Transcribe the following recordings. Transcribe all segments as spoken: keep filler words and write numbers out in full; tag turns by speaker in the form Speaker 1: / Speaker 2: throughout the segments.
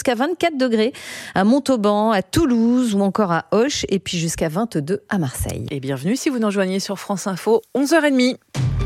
Speaker 1: jusqu'à vingt-quatre degrés à Montauban, à Toulouse ou encore à Auch, et puis jusqu'à vingt-deux à Marseille.
Speaker 2: Et bienvenue si vous nous rejoignez sur France Info, onze heures trente.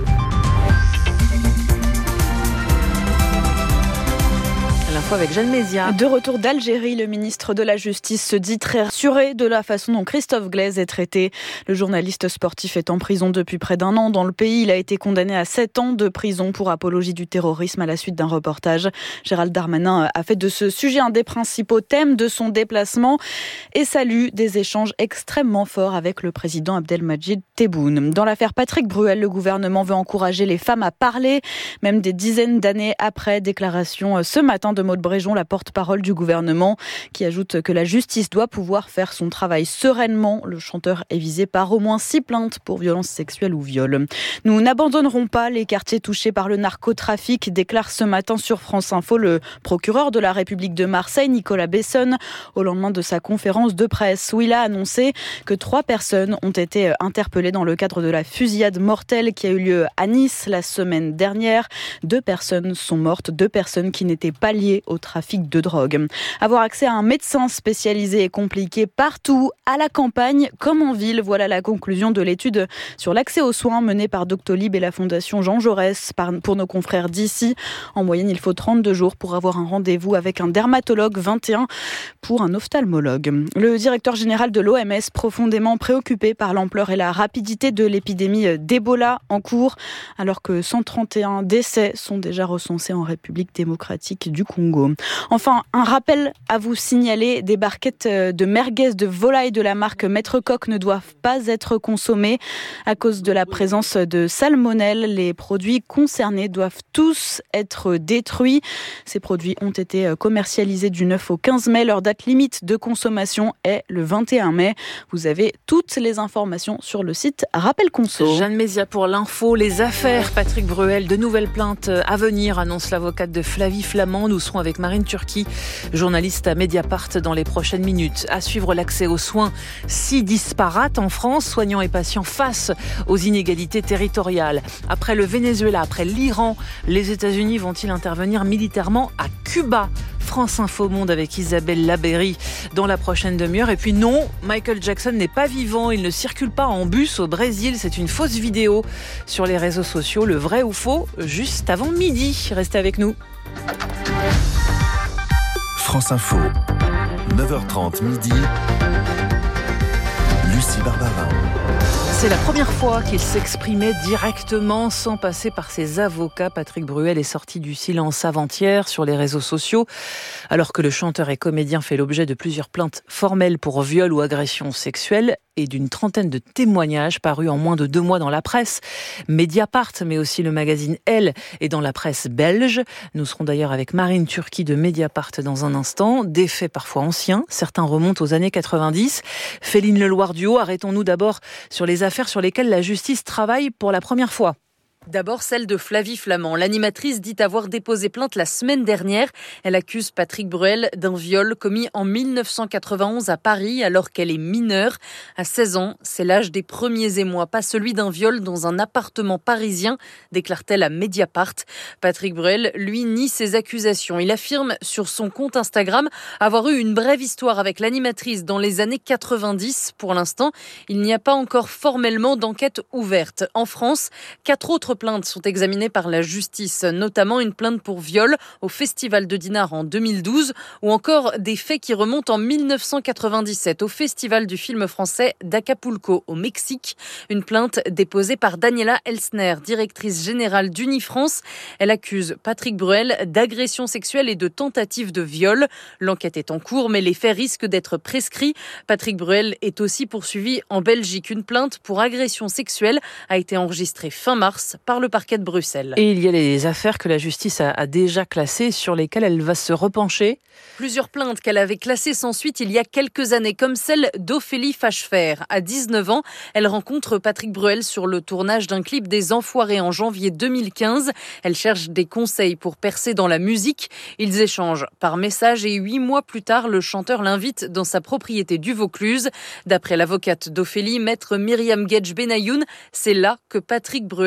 Speaker 2: L'info avec Jeanne Mézia.
Speaker 3: De retour d'Algérie, le ministre de la Justice se dit très rassuré de la façon dont Christophe Glaise est traité. Le journaliste sportif est en prison depuis près d'un an dans le pays. Il a été condamné à sept ans de prison pour apologie du terrorisme à la suite d'un reportage. Gérald Darmanin a fait de ce sujet un des principaux thèmes de son déplacement et salue des échanges extrêmement forts avec le président Abdelmadjid Tebboune. Dans l'affaire Patrick Bruel, le gouvernement veut encourager les femmes à parler, même des dizaines d'années après. Déclaration ce matin de Maud Bréjon, la porte-parole du gouvernement, qui ajoute que la justice doit pouvoir faire son travail sereinement. Le chanteur est visé par au moins six plaintes pour violences sexuelles ou viol. Nous n'abandonnerons pas les quartiers touchés par le narcotrafic, déclare ce matin sur France Info le procureur de la République de Marseille, Nicolas Besson, au lendemain de sa conférence de presse, où il a annoncé que trois personnes ont été interpellées dans le cadre de la fusillade mortelle qui a eu lieu à Nice la semaine dernière. Deux personnes sont mortes, deux personnes qui n'étaient pas liées au trafic de drogue. Avoir accès à un médecin spécialisé est compliqué partout, à la campagne comme en ville. Voilà la conclusion de l'étude sur l'accès aux soins menée par Doctolib et la Fondation Jean Jaurès pour nos confrères d'ici. En moyenne, il faut trente-deux jours pour avoir un rendez-vous avec un dermatologue, vingt et un pour un ophtalmologue. Le directeur général de l'O M S, profondément préoccupé par l'ampleur et la rapidité de l'épidémie d'Ebola en cours, alors que cent trente et un décès sont déjà recensés en République démocratique du Congo. Enfin, un rappel à vous signaler, des barquettes de merguez de volaille de la marque Maître Coq ne doivent pas être consommées à cause de la présence de salmonelle. Les produits concernés doivent tous être détruits. Ces produits ont été commercialisés du neuf au quinze mai. Leur date limite de consommation est le vingt et un mai. Vous avez toutes les informations sur le site Rappel Conso.
Speaker 2: Jeanne Mézia pour l'info. Les affaires Patrick Bruel, de nouvelles plaintes à venir, annonce l'avocate de Flavie Flament. Nous serons avec Marine Turki, journaliste à Mediapart dans les prochaines minutes. À suivre l'accès aux soins si disparate en France, soignants et patients face aux inégalités territoriales. Après le Venezuela, après l'Iran, les États-Unis vont-ils intervenir militairement à Cuba ? France Info Monde avec Isabelle Labéry dans la prochaine demi-heure. Et puis non, Michael Jackson n'est pas vivant, il ne circule pas en bus au Brésil. C'est une fausse vidéo sur les réseaux sociaux. Le vrai ou faux, juste avant midi. Restez avec nous.
Speaker 4: France Info, neuf heures trente midi, Lucie Barbarin.
Speaker 2: C'est la première fois qu'il s'exprimait directement sans passer par ses avocats. Patrick Bruel est sorti du silence avant-hier sur les réseaux sociaux, alors que le chanteur et comédien fait l'objet de plusieurs plaintes formelles pour viol ou agression sexuelle et d'une trentaine de témoignages parus en moins de deux mois dans la presse Mediapart, mais aussi le magazine Elle et dans la presse belge. Nous serons d'ailleurs avec Marine Turki de Mediapart dans un instant. Des faits parfois anciens, certains remontent aux années quatre-vingt-dix. Féline Leloir-Duhaut, arrêtons-nous d'abord sur les affaires sur lesquelles la justice travaille pour la première fois.
Speaker 5: D'abord celle de Flavie Flament. L'animatrice dit avoir déposé plainte la semaine dernière. Elle accuse Patrick Bruel d'un viol commis en dix-neuf cent quatre-vingt-onze à Paris alors qu'elle est mineure. À seize ans, c'est l'âge des premiers émois, pas celui d'un viol dans un appartement parisien, déclare-t-elle à Mediapart. Patrick Bruel, lui, nie ces accusations. Il affirme sur son compte Instagram avoir eu une brève histoire avec l'animatrice dans les années quatre-vingt-dix. Pour l'instant, il n'y a pas encore formellement d'enquête ouverte. En France, quatre autres plaintes sont examinées par la justice, notamment une plainte pour viol au Festival de Dinard en deux mille douze ou encore des faits qui remontent en dix-neuf cent quatre-vingt-dix-sept au Festival du film français d'Acapulco au Mexique. Une plainte déposée par Daniela Elsner, directrice générale d'Unifrance. Elle accuse Patrick Bruel d'agression sexuelle et de tentative de viol. L'enquête est en cours, mais les faits risquent d'être prescrits. Patrick Bruel est aussi poursuivi en Belgique. Une plainte pour agression sexuelle a été enregistrée fin mars par le parquet de Bruxelles.
Speaker 2: Et il y a les affaires que la justice a, a déjà classées, sur lesquelles elle va se repencher.
Speaker 5: Plusieurs plaintes qu'elle avait classées sans suite il y a quelques années, comme celle d'Ophélie Fachefer. À dix-neuf ans, elle rencontre Patrick Bruel sur le tournage d'un clip des Enfoirés en janvier deux mille quinze. Elle cherche des conseils pour percer dans la musique. Ils échangent par message et huit mois plus tard, le chanteur l'invite dans sa propriété du Vaucluse. D'après l'avocate d'Ophélie, maître Myriam Gedj Benayoun, c'est là que Patrick Bruel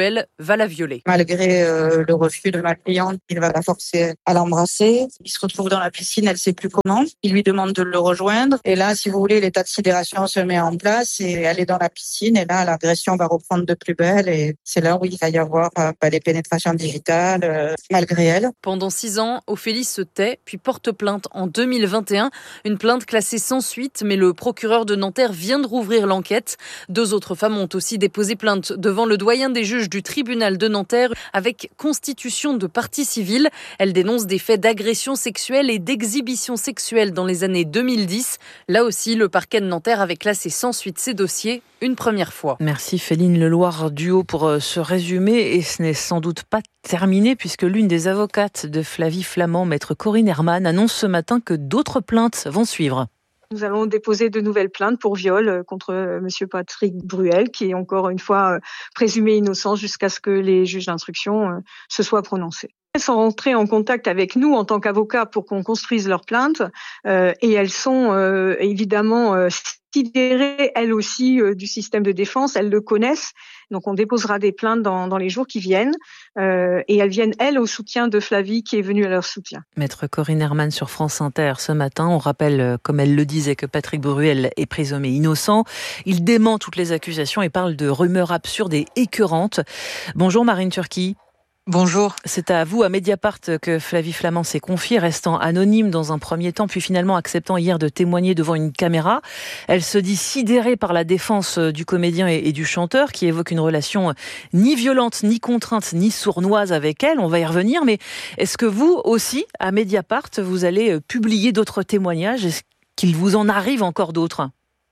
Speaker 5: va la violer.
Speaker 6: Malgré euh, le refus de ma cliente, il va la forcer à l'embrasser. Il se retrouve dans la piscine, elle ne sait plus comment. Il lui demande de le rejoindre. Et là, si vous voulez, l'état de sidération se met en place et elle est dans la piscine. Et là, l'agression va reprendre de plus belle. Et c'est là où il va y avoir euh, des pénétrations digitales euh, malgré elle.
Speaker 5: Pendant six ans, Ophélie se tait, puis porte plainte en deux mille vingt et un. Une plainte classée sans suite, mais le procureur de Nanterre vient de rouvrir l'enquête. Deux autres femmes ont aussi déposé plainte devant le doyen des juges du tribunal de Nanterre avec constitution de partie civile. Elles dénoncent des faits d'agression sexuelle et d'exhibition sexuelle dans les années deux mille dix. Là aussi, le parquet de Nanterre avait classé sans suite ces dossiers une première fois.
Speaker 2: Merci Féline Leloir-Duhaut pour ce résumé. Et ce n'est sans doute pas terminé puisque l'une des avocates de Flavie Flament, maître Corinne Herman, annonce ce matin que d'autres plaintes vont suivre.
Speaker 7: Nous allons déposer de nouvelles plaintes pour viol contre monsieur Patrick Bruel, qui est encore une fois présumé innocent jusqu'à ce que les juges d'instruction se soient prononcés. Elles sont rentrées en contact avec nous en tant qu'avocats pour qu'on construise leurs plaintes euh, et elles sont euh, évidemment euh, sidérées, elles aussi, euh, du système de défense. Elles le connaissent. Donc on déposera des plaintes dans, dans les jours qui viennent euh, et elles viennent, elles, au soutien de Flavie qui est venue à leur soutien.
Speaker 2: Maître Corinne Herman sur France Inter ce matin. On rappelle, comme elle le disait, que Patrick Bruel est présumé innocent. Il dément toutes les accusations et parle de rumeurs absurdes et écœurantes. Bonjour Marine Turki.
Speaker 8: Bonjour.
Speaker 2: C'est à vous, à Mediapart, que Flavie Flament s'est confiée, restant anonyme dans un premier temps, puis finalement acceptant hier de témoigner devant une caméra. Elle se dit sidérée par la défense du comédien et du chanteur, qui évoque une relation ni violente, ni contrainte, ni sournoise avec elle. On va y revenir, mais est-ce que vous aussi, à Mediapart, vous allez publier d'autres témoignages ? Est-ce qu'il vous en arrive encore d'autres ?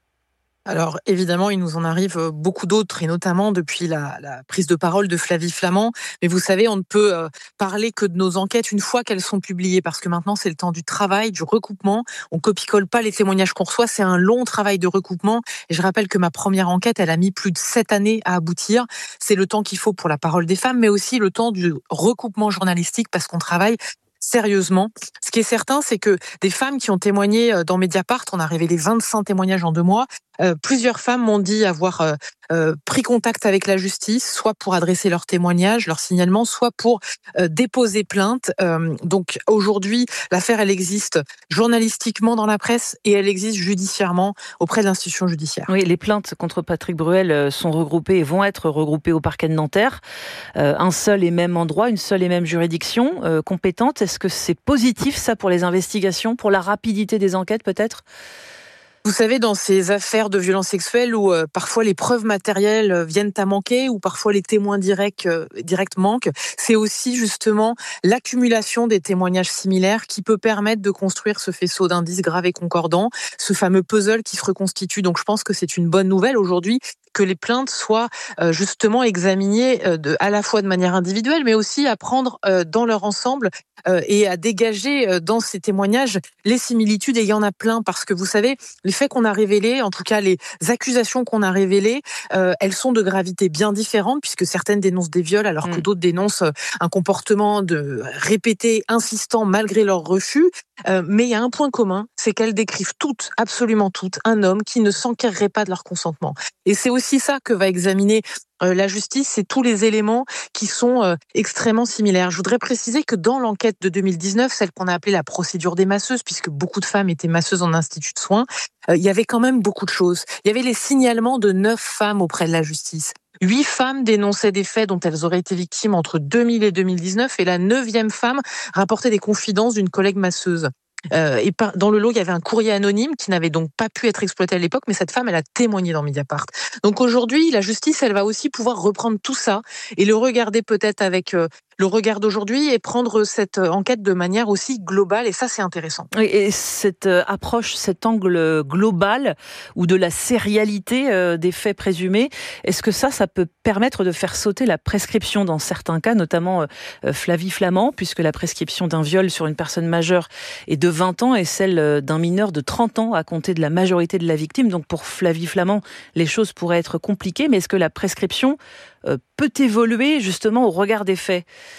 Speaker 8: Alors évidemment, il nous en arrive beaucoup d'autres, et notamment depuis la, la prise de parole de Flavie Flament. Mais vous savez, on ne peut euh, parler que de nos enquêtes une fois qu'elles sont publiées, parce que maintenant c'est le temps du travail, du recoupement. On copie-colle pas les témoignages qu'on reçoit, c'est un long travail de recoupement. Et je rappelle que ma première enquête, elle a mis plus de sept années à aboutir. C'est le temps qu'il faut pour la parole des femmes, mais aussi le temps du recoupement journalistique, parce qu'on travaille sérieusement. Ce qui est certain, c'est que des femmes qui ont témoigné dans Mediapart, on a révélé vingt-cinq témoignages en deux mois, euh, plusieurs femmes m'ont dit avoir euh, euh, pris contact avec la justice, soit pour adresser leur témoignage, leur signalement, soit pour euh, déposer plainte. Euh, donc aujourd'hui, l'affaire, elle existe journalistiquement dans la presse et elle existe judiciairement auprès de l'institution judiciaire.
Speaker 2: Oui, les plaintes contre Patrick Bruel sont regroupées et vont être regroupées au parquet de Nanterre. Euh, un seul et même endroit, une seule et même juridiction euh, compétente. Est-ce que c'est positif, ça, pour les investigations, pour la rapidité des enquêtes, peut-être ?
Speaker 8: Vous savez, dans ces affaires de violences sexuelles où euh, parfois les preuves matérielles euh, viennent à manquer, ou parfois les témoins directs, euh, directs manquent, c'est aussi justement l'accumulation des témoignages similaires qui peut permettre de construire ce faisceau d'indices graves et concordants, ce fameux puzzle qui se reconstitue. Donc je pense que c'est une bonne nouvelle aujourd'hui que les plaintes soient euh, justement examinées euh, de, à la fois de manière individuelle, mais aussi à prendre euh, dans leur ensemble euh, et à dégager euh, dans ces témoignages les similitudes. Et il y en a plein, parce que vous savez, les faits qu'on a révélés, en tout cas les accusations qu'on a révélées, euh, elles sont de gravité bien différente, puisque certaines dénoncent des viols alors mmh. que d'autres dénoncent un comportement de répété, insistant malgré leur refus. Euh, mais il y a un point commun, c'est qu'elles décrivent toutes, absolument toutes, un homme qui ne s'enquérerait pas de leur consentement. Et c'est aussi ça que va examiner euh, la justice, c'est tous les éléments qui sont euh, extrêmement similaires. Je voudrais préciser que dans l'enquête de deux mille dix-neuf, celle qu'on a appelée la procédure des masseuses, puisque beaucoup de femmes étaient masseuses en institut de soins, euh, il y avait quand même beaucoup de choses. Il y avait les signalements de neuf femmes auprès de la justice. Huit femmes dénonçaient des faits dont elles auraient été victimes entre deux mille et deux mille dix-neuf, et la neuvième femme rapportait des confidences d'une collègue masseuse. Euh, et par, dans le lot, il y avait un courrier anonyme qui n'avait donc pas pu être exploité à l'époque, mais cette femme, elle a témoigné dans Mediapart. Donc aujourd'hui, la justice, elle va aussi pouvoir reprendre tout ça et le regarder peut-être avec euh, le regard d'aujourd'hui et prendre cette enquête de manière aussi globale, et ça, c'est intéressant.
Speaker 2: Et cette approche, cet angle global ou de la sérialité euh, des faits présumés, est-ce que ça, ça peut permettre de faire sauter la prescription dans certains cas, notamment euh, Flavie Flament, puisque la prescription d'un viol sur une personne majeure est de vingt ans et celle d'un mineur de trente ans à compter de la majorité de la victime. Donc pour Flavie Flament, les choses pourraient être compliquées, mais est-ce que la prescription euh, peut évoluer justement au regard des faits ?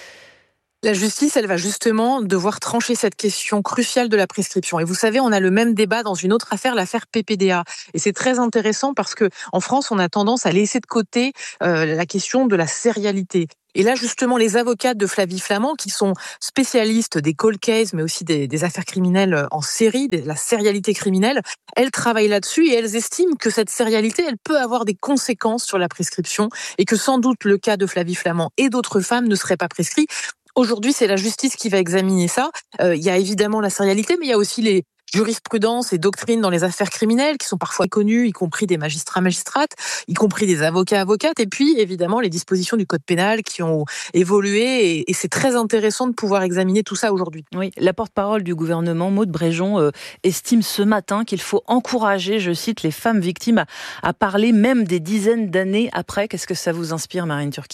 Speaker 8: La justice, elle va justement devoir trancher cette question cruciale de la prescription. Et vous savez, on a le même débat dans une autre affaire, l'affaire P P D A. Et c'est très intéressant parce que en France, on a tendance à laisser de côté euh, la question de la sérialité. Et là, justement, les avocates de Flavie Flament, qui sont spécialistes des cold cases, mais aussi des, des affaires criminelles en série, de la sérialité criminelle, elles travaillent là-dessus et elles estiment que cette sérialité, elle peut avoir des conséquences sur la prescription et que sans doute le cas de Flavie Flament et d'autres femmes ne serait pas prescrit. Aujourd'hui, c'est la justice qui va examiner ça. Euh, il y a évidemment la sérialité, mais il y a aussi les jurisprudences et doctrines dans les affaires criminelles qui sont parfois connues, y compris des magistrats, magistrates, y compris des avocats, avocates, et puis évidemment les dispositions du code pénal qui ont évolué. Et, et c'est très intéressant de pouvoir examiner tout ça aujourd'hui.
Speaker 2: Oui, la porte-parole du gouvernement, Maud Bréjon, euh, estime ce matin qu'il faut encourager, je cite, les femmes victimes à, à parler même des dizaines d'années après. Qu'est-ce que ça vous inspire, Marine Turki ?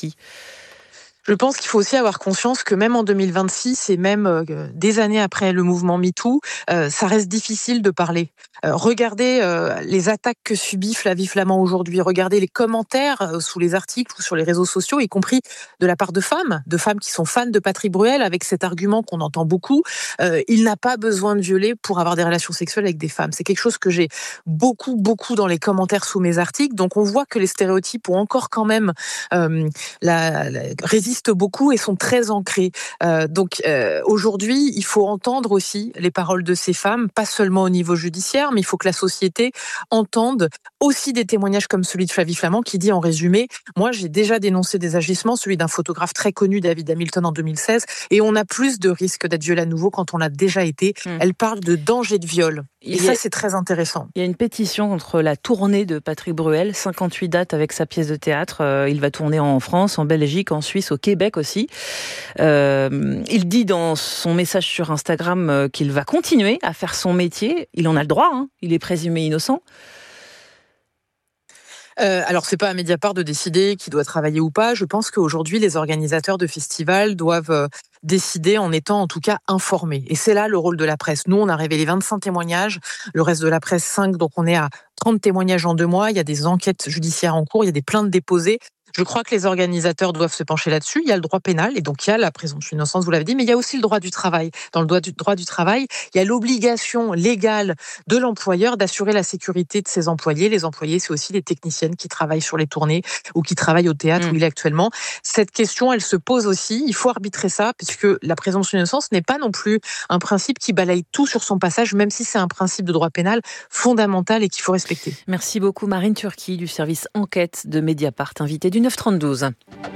Speaker 8: Je pense qu'il faut aussi avoir conscience que même en deux mille vingt-six et même euh, des années après le mouvement MeToo, euh, ça reste difficile de parler. Euh, regardez euh, les attaques que subit Flavie Flament aujourd'hui. Regardez les commentaires euh, sous les articles ou sur les réseaux sociaux, y compris de la part de femmes, de femmes qui sont fans de Patrick Bruel, avec cet argument qu'on entend beaucoup. Euh, il n'a pas besoin de violer pour avoir des relations sexuelles avec des femmes. C'est quelque chose que j'ai beaucoup, beaucoup dans les commentaires sous mes articles. Donc on voit que les stéréotypes ont encore quand même euh, la, la résistent beaucoup et sont très ancrés. Euh, donc euh, aujourd'hui, il faut entendre aussi les paroles de ces femmes, pas seulement au niveau judiciaire, mais il faut que la société entende aussi des témoignages comme celui de Flavie Flament qui dit en résumé, moi j'ai déjà dénoncé des agissements, celui d'un photographe très connu, David Hamilton, en deux mille seize, et on a plus de risques d'être violé à nouveau quand on l'a déjà été. Mmh. Elle parle de danger de viol. Et il ça, a, c'est très intéressant.
Speaker 2: Il y a une pétition contre la tournée de Patrick Bruel, cinquante-huit dates avec sa pièce de théâtre. Euh, il va tourner en France, en Belgique, en Suisse, au Québec aussi. Euh, il dit dans son message sur Instagram euh, qu'il va continuer à faire son métier. Il en a le droit, hein. Il est présumé innocent.
Speaker 8: Euh, alors, c'est pas à Mediapart de décider qui doit travailler ou pas. Je pense qu'aujourd'hui, les organisateurs de festivals doivent euh, décider en étant en tout cas informés. Et c'est là le rôle de la presse. Nous, on a révélé vingt-cinq témoignages, le reste de la presse cinq, donc on est à trente témoignages en deux mois. Il y a des enquêtes judiciaires en cours, il y a des plaintes déposées. Je crois que les organisateurs doivent se pencher là-dessus. Il y a le droit pénal, et donc il y a la présomption d'innocence, vous l'avez dit, mais il y a aussi le droit du travail. Dans le droit du, droit du travail, il y a l'obligation légale de l'employeur d'assurer la sécurité de ses employés. Les employés, c'est aussi les techniciennes qui travaillent sur les tournées ou qui travaillent au théâtre mmh. où il est actuellement. Cette question, elle se pose aussi. Il faut arbitrer ça, puisque la présomption d'innocence n'est pas non plus un principe qui balaye tout sur son passage, même si c'est un principe de droit pénal fondamental et qu'il faut respecter.
Speaker 2: Merci beaucoup, Marine Turki, du service enquête de Mediapart, invitée du neuf trente-douze.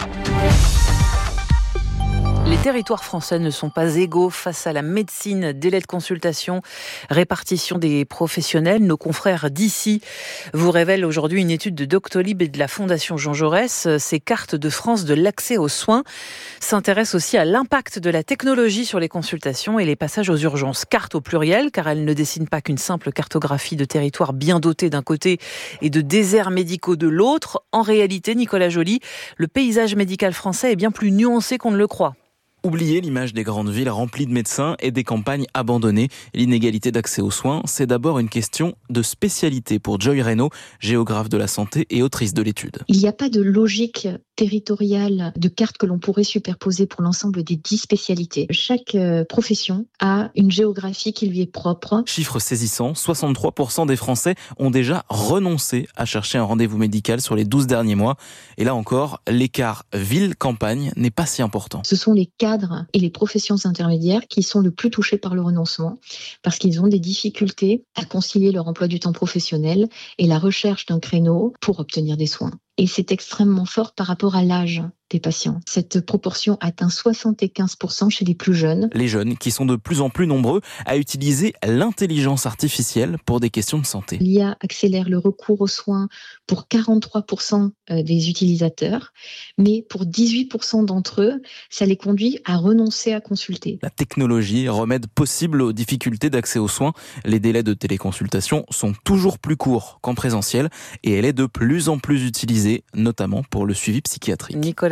Speaker 2: Les territoires français ne sont pas égaux face à la médecine, délai de consultation, répartition des professionnels. Nos confrères d'ici vous révèlent aujourd'hui une étude de Doctolib et de la Fondation Jean Jaurès. Ces cartes de France de l'accès aux soins s'intéressent aussi à l'impact de la technologie sur les consultations et les passages aux urgences. Cartes au pluriel, car elles ne dessinent pas qu'une simple cartographie de territoires bien dotés d'un côté et de déserts médicaux de l'autre. En réalité, Nicolas Joly, le paysage médical français est bien plus nuancé qu'on ne le croit.
Speaker 9: Oubliez l'image des grandes villes remplies de médecins et des campagnes abandonnées. L'inégalité d'accès aux soins, c'est d'abord une question de spécialité pour Joy Reynaud, géographe de la santé et autrice de l'étude.
Speaker 10: Il n'y a pas de logique territoriale de carte que l'on pourrait superposer pour l'ensemble des dix spécialités. Chaque euh, profession a une géographie qui lui est propre.
Speaker 9: Chiffre saisissant, soixante-trois pour cent des Français ont déjà renoncé à chercher un rendez-vous médical sur les douze derniers mois. Et là encore, l'écart ville-campagne n'est pas si important.
Speaker 10: Ce sont les cadres et les professions intermédiaires qui sont le plus touchés par le renoncement parce qu'ils ont des difficultés à concilier leur emploi du temps professionnel et la recherche d'un créneau pour obtenir des soins. Et c'est extrêmement fort par rapport à l'âge des patients. Cette proportion atteint soixante-quinze pour cent chez les plus jeunes.
Speaker 9: Les jeunes qui sont de plus en plus nombreux à utiliser l'intelligence artificielle pour des questions de santé.
Speaker 10: L'I A accélère le recours aux soins pour quarante-trois pour cent des utilisateurs, mais pour dix-huit pour cent d'entre eux, ça les conduit à renoncer à consulter.
Speaker 9: La technologie, remède possible aux difficultés d'accès aux soins. Les délais de téléconsultation sont toujours plus courts qu'en présentiel et elle est de plus en plus utilisée, notamment pour le suivi psychiatrique.
Speaker 2: Nicolas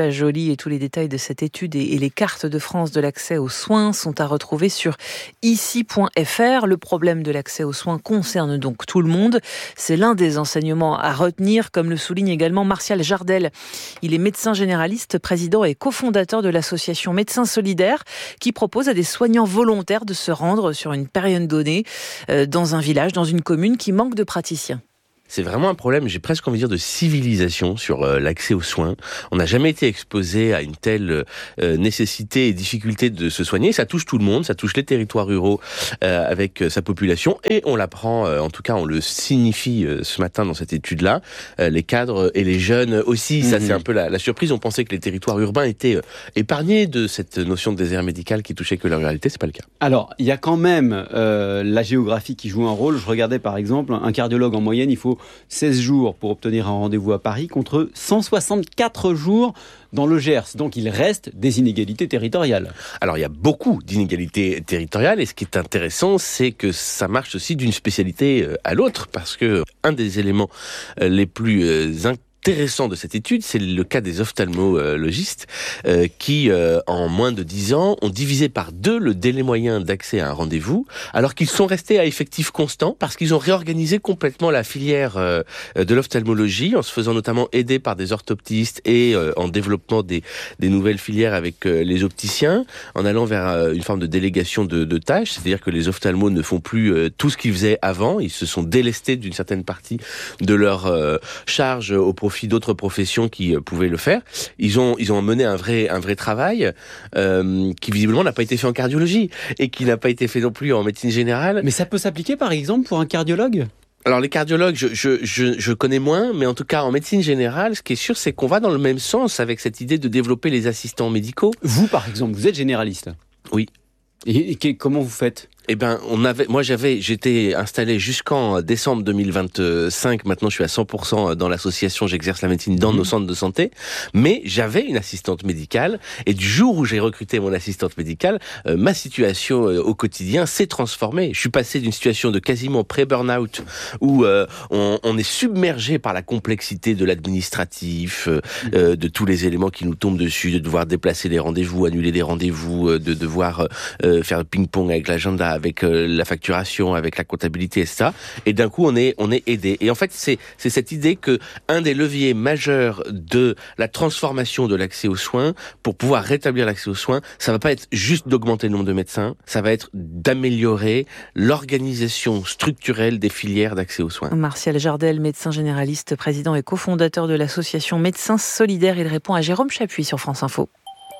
Speaker 2: très joli et tous les détails de cette étude et les cartes de France de l'accès aux soins sont à retrouver sur ici point f r. Le problème de l'accès aux soins concerne donc tout le monde. C'est l'un des enseignements à retenir, comme le souligne également Martial Jardel. Il est médecin généraliste, président et cofondateur de l'association Médecins Solidaires, qui propose à des soignants volontaires de se rendre sur une période donnée dans un village, dans une commune qui manque de praticiens.
Speaker 11: C'est vraiment un problème, j'ai presque envie de dire, de civilisation sur euh, l'accès aux soins. On n'a jamais été exposé à une telle euh, nécessité et difficulté de se soigner. Ça touche tout le monde, ça touche les territoires ruraux euh, avec euh, sa population, et on l'apprend, euh, en tout cas on le signifie euh, ce matin dans cette étude-là. Euh, les cadres et les jeunes aussi, mmh. ça c'est un peu la, la surprise. On pensait que les territoires urbains étaient euh, épargnés de cette notion de désert médical qui touchait que la ruralité, c'est pas le cas.
Speaker 12: Alors, il y a quand même euh, la géographie qui joue un rôle. Je regardais par exemple, un cardiologue en moyenne, il faut seize jours pour obtenir un rendez-vous à Paris contre cent soixante-quatre jours dans le Gers. Donc il reste des inégalités territoriales.
Speaker 11: Alors il y a beaucoup d'inégalités territoriales, et ce qui est intéressant, c'est que ça marche aussi d'une spécialité à l'autre, parce que un des éléments les plus intéressants intéressant de cette étude, c'est le cas des ophtalmologistes euh, qui, euh, en moins de dix ans, ont divisé par deux le délai moyen d'accès à un rendez-vous, alors qu'ils sont restés à effectif constant parce qu'ils ont réorganisé complètement la filière euh, de l'ophtalmologie, en se faisant notamment aider par des orthoptistes et euh, en développant des, des nouvelles filières avec euh, les opticiens, en allant vers euh, une forme de délégation de, de tâches, c'est-à-dire que les ophtalmos ne font plus euh, tout ce qu'ils faisaient avant, ils se sont délestés d'une certaine partie de leur euh, charge au profit d'autres professions qui euh, pouvaient le faire. Ils ont ils ont mené un vrai un vrai travail euh, qui visiblement n'a pas été fait en cardiologie et qui n'a pas été fait non plus en médecine générale.
Speaker 12: Mais ça peut s'appliquer par exemple pour un cardiologue ?
Speaker 11: Alors les cardiologues, je, je, je, je connais moins, mais en tout cas en médecine générale, ce qui est sûr, c'est qu'on va dans le même sens avec cette idée de développer les assistants médicaux.
Speaker 12: Vous par exemple, vous êtes généraliste ?
Speaker 11: Oui.
Speaker 12: Et, et comment vous faites ?
Speaker 11: Eh ben, on avait, moi j'avais, j'étais installé jusqu'en décembre deux mille vingt-cinq. Maintenant, je suis à cent pour cent dans l'association. J'exerce la médecine dans mmh. nos centres de santé. Mais j'avais une assistante médicale. Et du jour où j'ai recruté mon assistante médicale, euh, ma situation euh, au quotidien s'est transformée. Je suis passé d'une situation de quasiment pré-burnout où euh, on, on est submergé par la complexité de l'administratif, euh, mmh. euh, de tous les éléments qui nous tombent dessus, de devoir déplacer des rendez-vous, annuler des rendez-vous, euh, de devoir euh, faire le ping-pong avec l'agenda, avec euh, la facturation, avec la comptabilité, et cetera. Et d'un coup, on est on est aidé. Et en fait, c'est c'est cette idée que un des leviers majeurs de la transformation de l'accès aux soins, pour pouvoir rétablir l'accès aux soins, ça va pas être juste d'augmenter le nombre de médecins, ça va être d'améliorer l'organisation structurelle des filières d'accès aux soins.
Speaker 2: Martial Jardel, médecin généraliste, président et cofondateur de l'association Médecins Solidaires, il répond à Jérôme Chapuis sur France Info.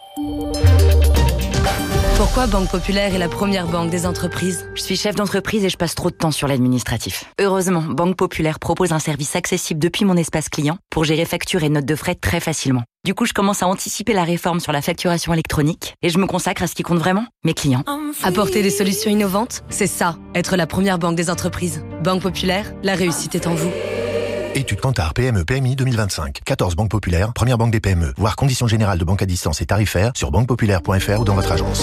Speaker 13: Pourquoi Banque Populaire est la première banque des entreprises ?
Speaker 14: Je suis chef d'entreprise et je passe trop de temps sur l'administratif. Heureusement, Banque Populaire propose un service accessible depuis mon espace client pour gérer factures et notes de frais très facilement. Du coup, je commence à anticiper la réforme sur la facturation électronique et je me consacre à ce qui compte vraiment, mes clients.
Speaker 13: Apporter des solutions innovantes, c'est ça, être la première banque des entreprises. Banque Populaire, la réussite est en vous.
Speaker 15: Étude Kantar P M E P M I deux mille vingt-cinq. quatorze banques populaires, première banque des P M E. Voir conditions générales de banque à distance et tarifaires sur banque populaire point f r ou dans votre agence.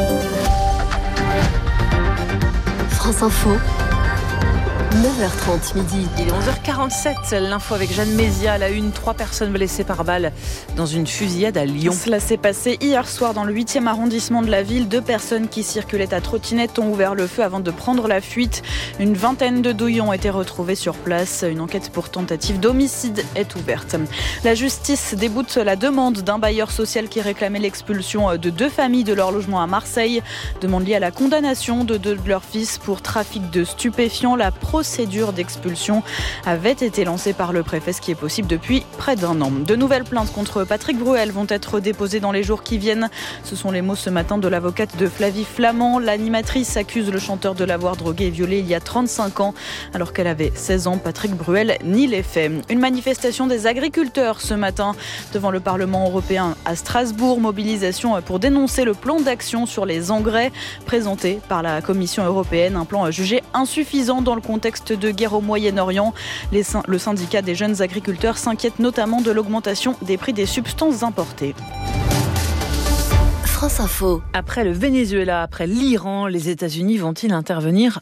Speaker 13: France Info. neuf heures trente midi.
Speaker 2: Il est onze heures quarante-sept, l'info avec Jeanne Mézia à la une. Trois personnes blessées par balle dans une fusillade à Lyon.
Speaker 3: Cela s'est passé hier soir dans le huitième arrondissement de la ville. Deux personnes qui circulaient à trottinette ont ouvert le feu avant de prendre la fuite. Une vingtaine de douilles ont été retrouvées sur place. Une enquête pour tentative d'homicide est ouverte. La justice déboute la demande d'un bailleur social qui réclamait l'expulsion de deux familles de leur logement à Marseille. Demande liée à la condamnation de deux de leurs fils pour trafic de stupéfiants. La procédure d'expulsion avait été lancée par le préfet, ce qui est possible depuis près d'un an. De nouvelles plaintes contre Patrick Bruel vont être déposées dans les jours qui viennent. Ce sont les mots ce matin de l'avocate de Flavie Flament. L'animatrice accuse le chanteur de l'avoir drogué et violé il y a trente-cinq ans. Alors qu'elle avait seize ans, Patrick Bruel nie les faits. Une manifestation des agriculteurs ce matin devant le Parlement européen à Strasbourg. Mobilisation pour dénoncer le plan d'action sur les engrais présenté par la Commission européenne. Un plan jugé insuffisant dans le contexte de guerre au Moyen-Orient. Les, le syndicat des jeunes agriculteurs s'inquiète notamment de l'augmentation des prix des substances importées.
Speaker 13: France Info.
Speaker 2: Après le Venezuela, après l'Iran, les États-Unis vont-ils intervenir à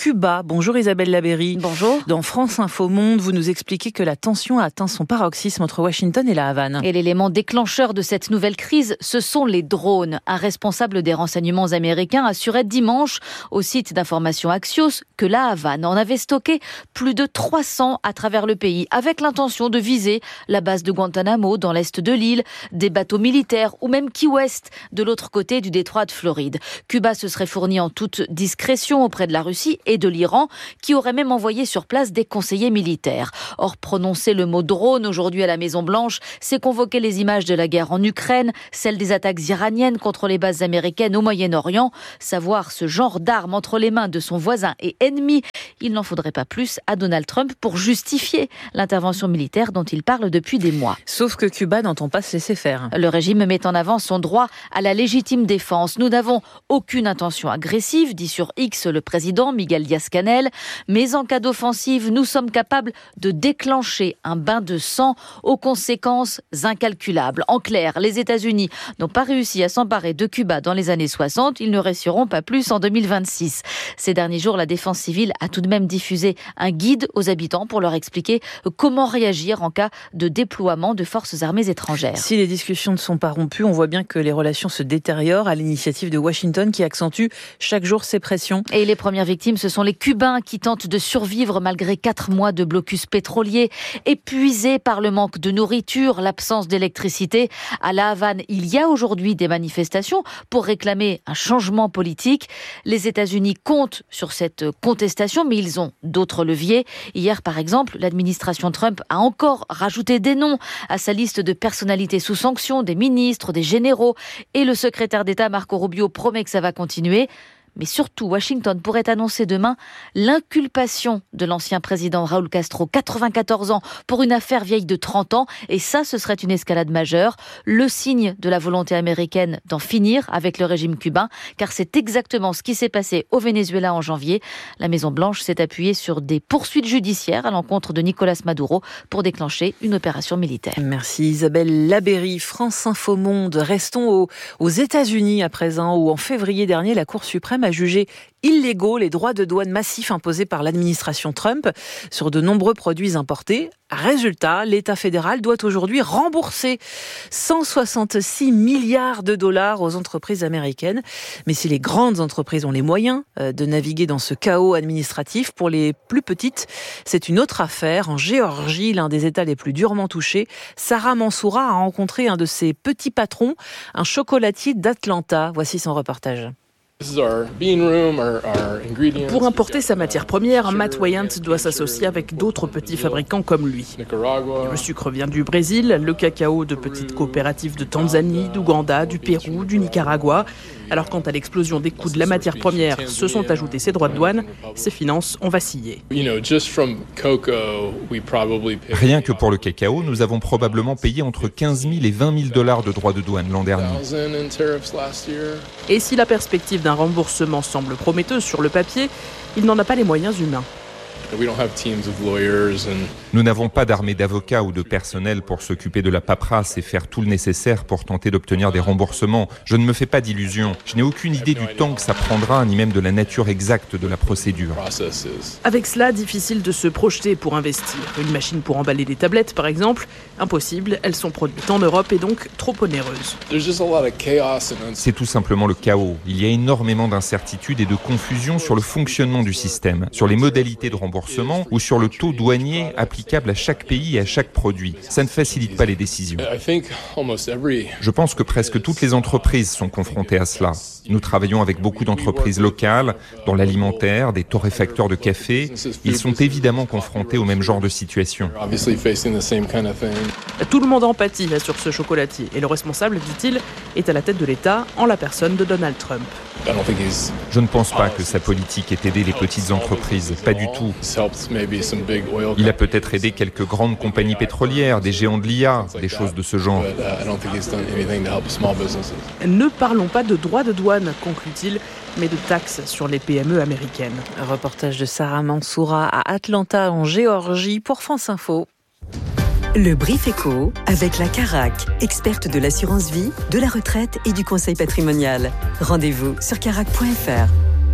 Speaker 2: Cuba. Bonjour Isabelle Labéry.
Speaker 1: Bonjour.
Speaker 2: Dans France Info Monde, vous nous expliquez que la tension a atteint son paroxysme entre Washington et la Havane.
Speaker 1: Et l'élément déclencheur de cette nouvelle crise, ce sont les drones. Un responsable des renseignements américains assurait dimanche au site d'information Axios que la Havane en avait stocké plus de trois cents à travers le pays, avec l'intention de viser la base de Guantanamo dans l'est de l'île, des bateaux militaires ou même Key West de l'autre côté du détroit de Floride. Cuba se serait fourni en toute discrétion auprès de la Russie et de l'Iran, qui aurait même envoyé sur place des conseillers militaires. Or, prononcer le mot drone aujourd'hui à la Maison-Blanche, c'est convoquer les images de la guerre en Ukraine, celle des attaques iraniennes contre les bases américaines au Moyen-Orient. Savoir ce genre d'armes entre les mains de son voisin et ennemi, il n'en faudrait pas plus à Donald Trump pour justifier l'intervention militaire dont il parle depuis des mois.
Speaker 2: Sauf que Cuba n'entend pas se laisser faire.
Speaker 1: Le régime met en avant son droit à la légitime défense. Nous n'avons aucune intention agressive, dit sur X le président Miguel Diaz-Canel, mais en cas d'offensive, nous sommes capables de déclencher un bain de sang aux conséquences incalculables. En clair, les États-Unis n'ont pas réussi à s'emparer de Cuba dans les années soixante, ils ne réussiront pas plus en deux mille vingt-six. Ces derniers jours, la défense civile a tout de même diffusé un guide aux habitants pour leur expliquer comment réagir en cas de déploiement de forces armées étrangères.
Speaker 2: Si les discussions ne sont pas rompues, on voit bien que les relations se détériorent à l'initiative de Washington qui accentue chaque jour ses pressions.
Speaker 1: Et les premières victimes, ce sont les Cubains qui tentent de survivre malgré quatre mois de blocus pétrolier, épuisés par le manque de nourriture, l'absence d'électricité. À La Havane, il y a aujourd'hui des manifestations pour réclamer un changement politique. Les États-Unis comptent sur cette contestation, mais ils ont d'autres leviers. Hier, par exemple, l'administration Trump a encore rajouté des noms à sa liste de personnalités sous sanction, des ministres, des généraux. Et le secrétaire d'État Marco Rubio promet que ça va continuer. Mais surtout, Washington pourrait annoncer demain l'inculpation de l'ancien président Raúl Castro, quatre-vingt-quatorze ans, pour une affaire vieille de trente ans. Et ça, ce serait une escalade majeure, le signe de la volonté américaine d'en finir avec le régime cubain, car c'est exactement ce qui s'est passé au Venezuela en janvier. La Maison-Blanche s'est appuyée sur des poursuites judiciaires à l'encontre de Nicolas Maduro pour déclencher une opération militaire.
Speaker 2: Merci Isabelle Labéry. France Info Monde. Restons aux, aux États-Unis à présent, où en février dernier, la Cour suprême a jugé illégaux les droits de douane massifs imposés par l'administration Trump sur de nombreux produits importés. Résultat, l'État fédéral doit aujourd'hui rembourser cent soixante-six milliards de dollars aux entreprises américaines. Mais si les grandes entreprises ont les moyens de naviguer dans ce chaos administratif, pour les plus petites, c'est une autre affaire. En Géorgie, l'un des États les plus durement touchés, Sarah Mansoura a rencontré un de ses petits patrons, un chocolatier d'Atlanta. Voici son reportage.
Speaker 16: Pour importer sa matière première, Matt Wyant doit s'associer avec d'autres petits fabricants comme lui. Le sucre vient du Brésil, le cacao de petites coopératives de Tanzanie, d'Ouganda, du Pérou, du Nicaragua. Alors quant à l'explosion des coûts de la matière première, se sont ajoutés ses droits de douane, ses finances ont vacillé.
Speaker 17: Rien que pour le cacao, nous avons probablement payé entre quinze mille et vingt mille dollars de droits de douane l'an dernier.
Speaker 16: Et si la perspective d'un remboursement semble prometteuse sur le papier, il n'en a pas les moyens humains.
Speaker 17: Nous n'avons pas d'armée d'avocats ou de personnel pour s'occuper de la paperasse et faire tout le nécessaire pour tenter d'obtenir des remboursements. Je ne me fais pas d'illusions. Je n'ai aucune idée du temps que ça prendra, ni même de la nature exacte de la procédure.
Speaker 16: Avec cela, difficile de se projeter pour investir. Une machine pour emballer des tablettes, par exemple, impossible. Elles sont produites en Europe et donc trop onéreuses.
Speaker 17: C'est tout simplement le chaos. Il y a énormément d'incertitudes et de confusion sur le fonctionnement du système, sur les modalités de remboursement ou sur le taux douanier applicable à chaque pays et à chaque produit. Ça ne facilite pas les décisions. Je pense que presque toutes les entreprises sont confrontées à cela. Nous travaillons avec beaucoup d'entreprises locales, dans l'alimentaire, des torréfacteurs de café. Ils sont évidemment confrontés au même genre de situation.
Speaker 16: Tout le monde empathie sur ce chocolatier. Et le responsable, dit-il, est à la tête de l'État, en la personne de Donald Trump.
Speaker 17: Je ne pense pas que sa politique ait aidé les petites entreprises, pas du tout. Il a peut-être aidé quelques grandes compagnies pétrolières, des géants de l'I A, des choses de ce genre.
Speaker 16: Ne parlons pas de droits de douane, conclut-il, mais de taxes sur les P M E américaines.
Speaker 2: Un reportage de Sarah Mansoura à Atlanta, en Géorgie, pour France Info.
Speaker 18: Le Brief Éco avec la Carac, experte de l'assurance vie, de la retraite et du conseil patrimonial. Rendez-vous sur carac point f r.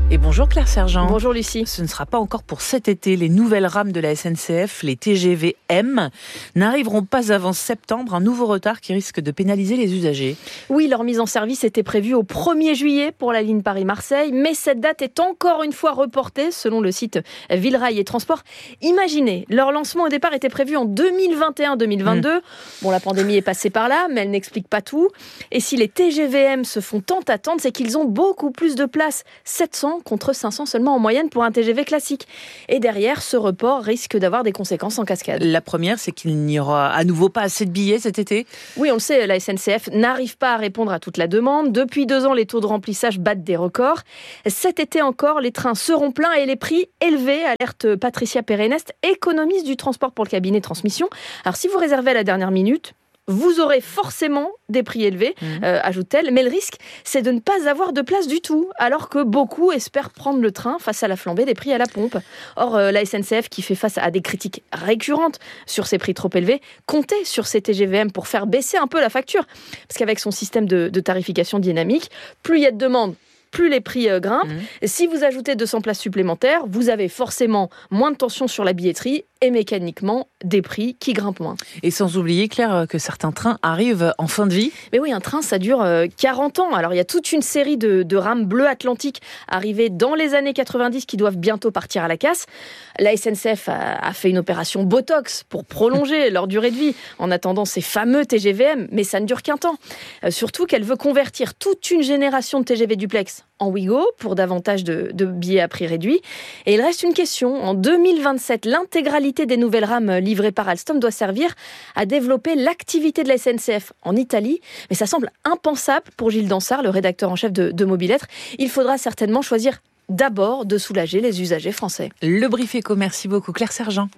Speaker 2: Et bonjour Claire Sergent.
Speaker 3: Bonjour Lucie.
Speaker 2: Ce ne sera pas encore pour cet été. Les nouvelles rames de la S N C F, les T G V M, n'arriveront pas avant septembre. Un nouveau retard qui risque de pénaliser les usagers.
Speaker 3: Oui, leur mise en service était prévue au premier juillet pour la ligne Paris-Marseille, mais cette date est encore une fois reportée selon le site Villerail et Transport. Imaginez, leur lancement au départ était prévu en deux mille vingt et un deux mille vingt-deux. Mmh. Bon, la pandémie est passée par là, mais elle n'explique pas tout. Et si les T G V M se font tant attendre, c'est qu'ils ont beaucoup plus de place. sept cents contre cinq cents seulement en moyenne pour un T G V classique. Et derrière, ce report risque d'avoir des conséquences en cascade.
Speaker 2: La première, c'est qu'il n'y aura à nouveau pas assez de billets cet été.
Speaker 3: Oui, on le sait, la S N C F n'arrive pas à répondre à toute la demande. Depuis deux ans, les taux de remplissage battent des records. Cet été encore, les trains seront pleins et les prix élevés, alerte Patricia Pérenest, économiste du transport pour le cabinet Transmission. Alors si vous réservez à la dernière minute, vous aurez forcément des prix élevés, mmh. euh, ajoute-t-elle, mais le risque, c'est de ne pas avoir de place du tout, alors que beaucoup espèrent prendre le train face à la flambée des prix à la pompe. Or, euh, la S N C F, qui fait face à des critiques récurrentes sur ces prix trop élevés, comptait sur ces T G V M pour faire baisser un peu la facture. Parce qu'avec son système de, de tarification dynamique, plus il y a de demandes, plus les prix euh, grimpent. Mmh. Si vous ajoutez deux cents places supplémentaires, vous avez forcément moins de tension sur la billetterie et mécaniquement des prix qui grimpent moins.
Speaker 2: Et sans oublier, Claire, que certains trains arrivent en fin de vie.
Speaker 3: Mais oui, un train, ça dure quarante ans. Alors, il y a toute une série de, de rames bleues atlantiques arrivées dans les années quatre-vingt-dix qui doivent bientôt partir à la casse. La S N C F a, a fait une opération Botox pour prolonger leur durée de vie en attendant ces fameux T G V M, mais ça ne dure qu'un temps. Euh, surtout qu'elle veut convertir toute une génération de T G V duplex en Ouigo pour davantage de, de billets à prix réduit. Et il reste une question. En deux mille vingt-sept, l'intégralité des nouvelles rames livrées par Alstom doit servir à développer l'activité de la S N C F en Italie. Mais ça semble impensable pour Gilles Dansard, le rédacteur en chef de, de Mobilettre. Il faudra certainement choisir d'abord de soulager les usagers français.
Speaker 2: Le Brief Éco, merci beaucoup Claire Sergent.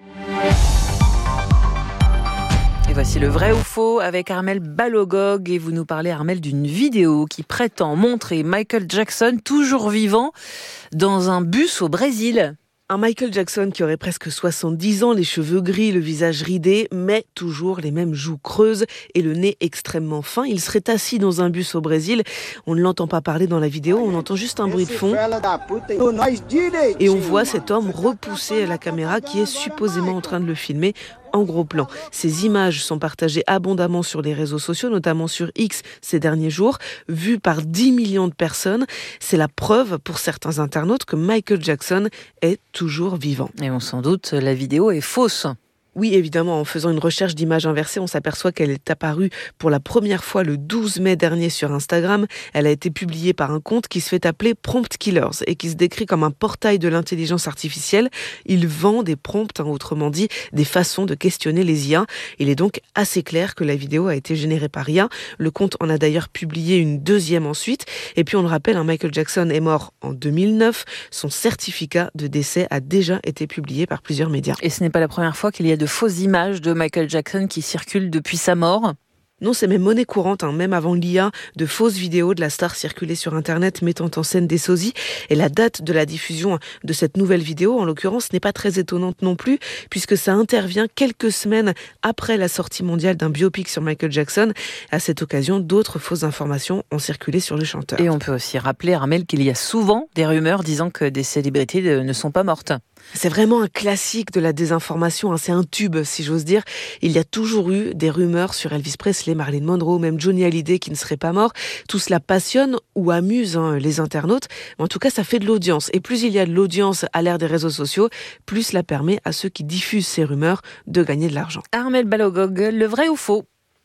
Speaker 2: Et voici le vrai ou faux avec Armel Balogog. Et vous nous parlez, Armel, d'une vidéo qui prétend montrer Michael Jackson toujours vivant dans un bus au Brésil.
Speaker 19: Un Michael Jackson qui aurait presque soixante-dix ans, les cheveux gris, le visage ridé, mais toujours les mêmes joues creuses et le nez extrêmement fin. Il serait assis dans un bus au Brésil. On ne l'entend pas parler dans la vidéo, on entend juste un bruit de fond. Et on voit cet homme repoussé à la caméra qui est supposément en train de le filmer en gros plan. Ces images sont partagées abondamment sur les réseaux sociaux, notamment sur X ces derniers jours, vues par dix millions de personnes. C'est la preuve pour certains internautes que Michael Jackson est toujours vivant.
Speaker 2: Et on s'en doute, la vidéo est fausse.
Speaker 19: Oui, évidemment, en faisant une recherche d'images inversées, on s'aperçoit qu'elle est apparue pour la première fois le douze mai dernier sur Instagram. Elle a été publiée par un compte qui se fait appeler Prompt Killers et qui se décrit comme un portail de l'intelligence artificielle. Il vend des prompts, hein, autrement dit, des façons de questionner les I A. Il est donc assez clair que la vidéo a été générée par I A. Le compte en a d'ailleurs publié une deuxième ensuite. Et puis on le rappelle, hein, Michael Jackson est mort en deux mille neuf. Son certificat de décès a déjà été publié par plusieurs médias.
Speaker 2: Et ce n'est pas la première fois qu'il y a de fausses images de Michael Jackson qui circulent depuis sa mort.
Speaker 19: Non, c'est même monnaie courante, hein. Même avant l'I A, de fausses vidéos de la star circulaient sur Internet mettant en scène des sosies. Et la date de la diffusion de cette nouvelle vidéo, en l'occurrence, n'est pas très étonnante non plus, puisque ça intervient quelques semaines après la sortie mondiale d'un biopic sur Michael Jackson. À cette occasion, d'autres fausses informations ont circulé sur le chanteur.
Speaker 2: Et on peut aussi rappeler, Armel, qu'il y a souvent des rumeurs disant que des célébrités ne sont pas mortes.
Speaker 19: C'est vraiment un classique de la désinformation, hein. C'est un tube, si j'ose dire. Il y a toujours eu des rumeurs sur Elvis Presley, Marilyn Monroe, même Johnny Hallyday qui ne serait pas mort. Tout cela passionne ou amuse, hein, les internautes. En tout cas, ça fait de l'audience. Et plus il y a de l'audience à l'ère des réseaux sociaux, plus cela permet à ceux qui diffusent ces rumeurs de gagner de l'argent.
Speaker 2: Armel Balogog, le vrai ou faux ?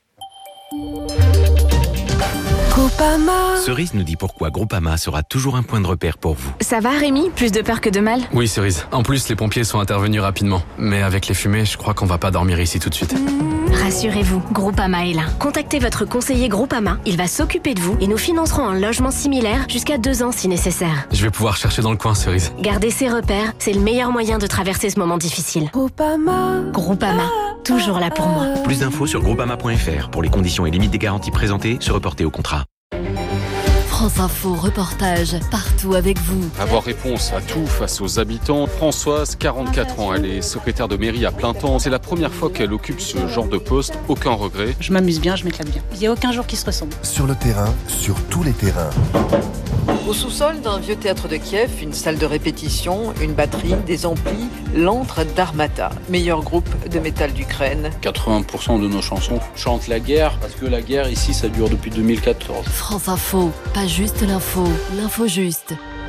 Speaker 20: Groupama. Cerise nous dit pourquoi Groupama sera toujours un point de repère pour vous.
Speaker 21: Ça va Rémi ? Plus de peur que de mal ?
Speaker 22: Oui Cerise. En plus les pompiers sont intervenus rapidement. Mais avec les fumées, je crois qu'on va pas dormir ici tout de suite.
Speaker 21: Mmh, rassurez-vous, Groupama est là. Contactez votre conseiller Groupama. Il va s'occuper de vous et nous financerons un logement similaire jusqu'à deux ans si nécessaire.
Speaker 22: Je vais pouvoir chercher dans le coin Cerise.
Speaker 21: Gardez ses repères, c'est le meilleur moyen de traverser ce moment difficile. Groupama. Groupama, toujours là pour moi.
Speaker 20: Plus d'infos sur groupama point f r. Pour les conditions et limites des garanties présentées, se reporter au contrat.
Speaker 23: France Info reportage partout avec vous.
Speaker 24: Avoir réponse à tout face aux habitants. Françoise, quarante-quatre ans, elle est secrétaire de mairie à plein temps. C'est la première fois qu'elle occupe ce genre de poste. Aucun regret.
Speaker 25: Je m'amuse bien, je m'éclate bien. Il n'y a aucun jour qui se ressemble.
Speaker 15: Sur le terrain, sur tous les terrains.
Speaker 4: Au sous-sol d'un vieux théâtre de Kiev, une salle de répétition, une batterie, des amplis, l'antre d'Armata, meilleur groupe de métal d'Ukraine.
Speaker 24: quatre-vingts pour cent de nos chansons chantent la guerre, parce que la guerre ici, ça dure depuis deux mille quatorze.
Speaker 23: France Info, pas juste l'info, l'info juste.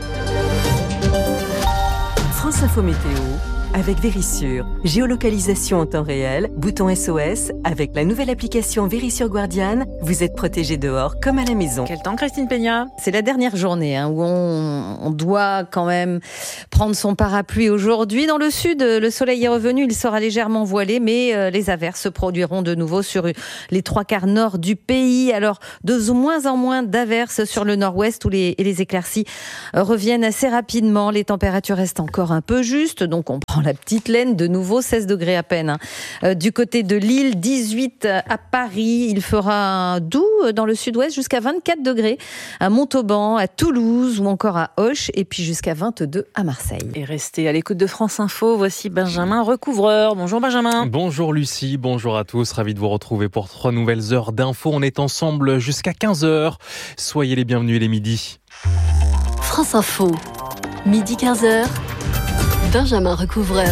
Speaker 18: France Info Météo avec Vérissure. Géolocalisation en temps réel, bouton S O S. Avec la nouvelle application Vérissure Guardian, vous êtes protégé dehors comme à la maison.
Speaker 3: Quel temps, Christine Peña?
Speaker 5: C'est la dernière journée hein, où on, on doit quand même prendre son parapluie aujourd'hui. Dans le sud, le soleil est revenu, il sera légèrement voilé, mais euh, les averses se produiront de nouveau sur les trois quarts nord du pays. Alors, de moins en moins d'averses sur le nord-ouest où les, et les éclaircies euh, reviennent assez rapidement. Les températures restent encore un peu justes, donc on prend la petite laine, de nouveau seize degrés à peine. Hein. Euh, du côté de Lille, dix-huit à Paris, il fera doux dans le sud-ouest jusqu'à vingt-quatre degrés à Montauban, à Toulouse ou encore à Auch et puis jusqu'à vingt-deux à Marseille.
Speaker 3: Et restez à l'écoute de France Info, voici Benjamin Recouvreur. Bonjour Benjamin.
Speaker 6: Bonjour Lucie, bonjour à tous, ravi de vous retrouver pour trois nouvelles heures d'infos. On est ensemble jusqu'à quinze heures. Soyez les bienvenus les midis.
Speaker 23: France Info, midi quinze heures. Benjamin Recouvreur.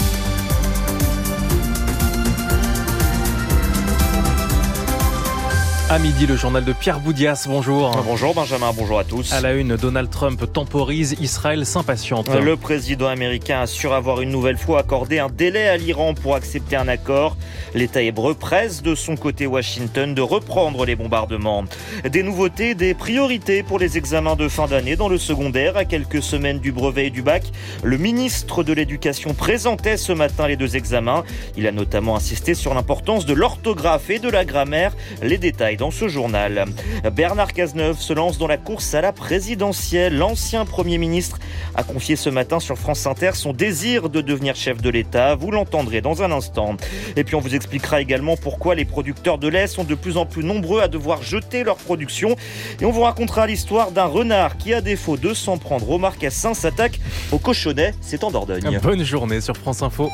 Speaker 6: À midi, le journal de Pierre Boudias, bonjour.
Speaker 7: Bonjour Benjamin, bonjour à tous.
Speaker 6: À la une, Donald Trump temporise, Israël s'impatiente.
Speaker 7: Le président américain assure avoir une nouvelle fois accordé un délai à l'Iran pour accepter un accord. L'État hébreu presse de son côté Washington de reprendre les bombardements. Des nouveautés, des priorités pour les examens de fin d'année dans le secondaire. À quelques semaines du brevet et du bac, le ministre de l'Éducation présentait ce matin les deux examens. Il a notamment insisté sur l'importance de l'orthographe et de la grammaire. Les détails dans ce journal. Bernard Cazeneuve se lance dans la course à la présidentielle. L'ancien Premier ministre a confié ce matin sur France Inter son désir de devenir chef de l'État. Vous l'entendrez dans un instant. Et puis on vous expliquera également pourquoi les producteurs de lait sont de plus en plus nombreux à devoir jeter leur production. Et on vous racontera l'histoire d'un renard qui, à défaut de s'en prendre aux marcassins, s'attaque au cochonnet. C'est en Dordogne.
Speaker 6: Bonne journée sur France Info.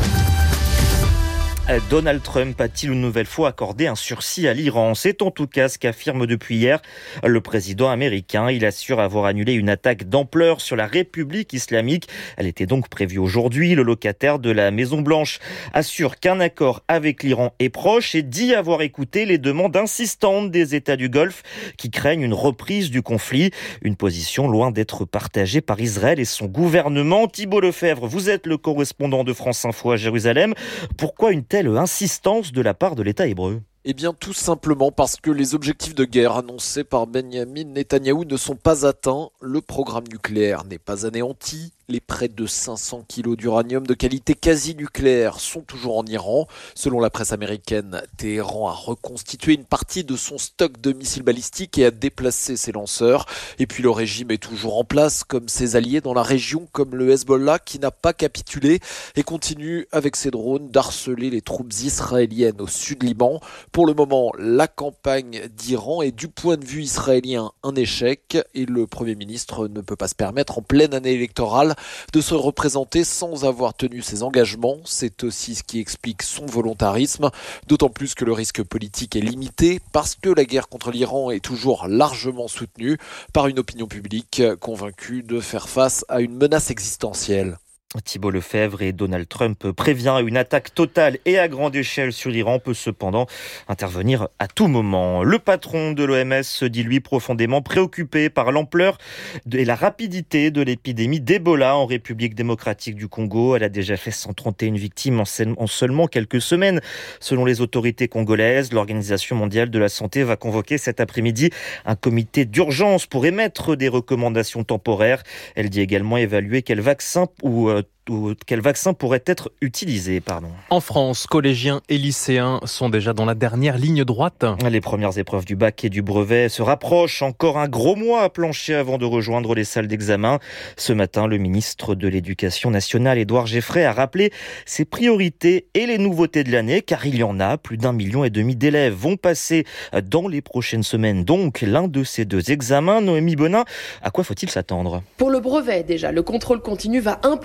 Speaker 7: Donald Trump a-t-il une nouvelle fois accordé un sursis à l'Iran? C'est en tout cas ce qu'affirme depuis hier le président américain. Il assure avoir annulé une attaque d'ampleur sur la République islamique. Elle était donc prévue aujourd'hui. Le locataire de la Maison-Blanche assure qu'un accord avec l'Iran est proche et dit avoir écouté les demandes insistantes des États du Golfe qui craignent une reprise du conflit. Une position loin d'être partagée par Israël et son gouvernement. Thibault Lefebvre, vous êtes le correspondant de France Info à Jérusalem. Pourquoi une telle insistance de la part de l'État hébreu?
Speaker 25: Eh bien, tout simplement parce que les objectifs de guerre annoncés par Benjamin Netanyahou ne sont pas atteints. Le programme nucléaire n'est pas anéanti. Les près de cinq cents kilos d'uranium de qualité quasi-nucléaire sont toujours en Iran. Selon la presse américaine, Téhéran a reconstitué une partie de son stock de missiles balistiques et a déplacé ses lanceurs. Et puis le régime est toujours en place, comme ses alliés dans la région, comme le Hezbollah, qui n'a pas capitulé et continue avec ses drones d'harceler les troupes israéliennes au sud Liban. Pour le moment, la campagne d'Iran est du point de vue israélien un échec et le Premier ministre ne peut pas se permettre en pleine année électorale de se représenter sans avoir tenu ses engagements. C'est aussi ce qui explique son volontarisme, d'autant plus que le risque politique est limité parce que la guerre contre l'Iran est toujours largement soutenue par une opinion publique convaincue de faire face à une menace existentielle.
Speaker 7: Thibault Lefebvre et Donald Trump prévient une attaque totale et à grande échelle sur l'Iran peut cependant intervenir à tout moment. Le patron de l'O M S se dit lui profondément préoccupé par l'ampleur et la rapidité de l'épidémie d'Ebola en République démocratique du Congo. Elle a déjà fait cent trente et une victimes en seulement quelques semaines. Selon les autorités congolaises, l'Organisation mondiale de la santé va convoquer cet après-midi un comité d'urgence pour émettre des recommandations temporaires. Elle dit également évaluer quel vaccin ou euh, quel vaccin pourrait être utilisé, pardon.
Speaker 6: En France, collégiens et lycéens sont déjà dans la dernière ligne droite.
Speaker 7: Les premières épreuves du bac et du brevet se rapprochent. Encore un gros mois à plancher avant de rejoindre les salles d'examen. Ce matin, le ministre de l'Éducation nationale, Édouard Geffray, a rappelé ses priorités et les nouveautés de l'année, car il y en a. Plus d'un million et demi d'élèves vont passer dans les prochaines semaines. Donc, l'un de ces deux examens. Noémie Bonin, à quoi faut-il s'attendre?
Speaker 26: Pour le brevet, déjà, le contrôle continu va un peu moins compter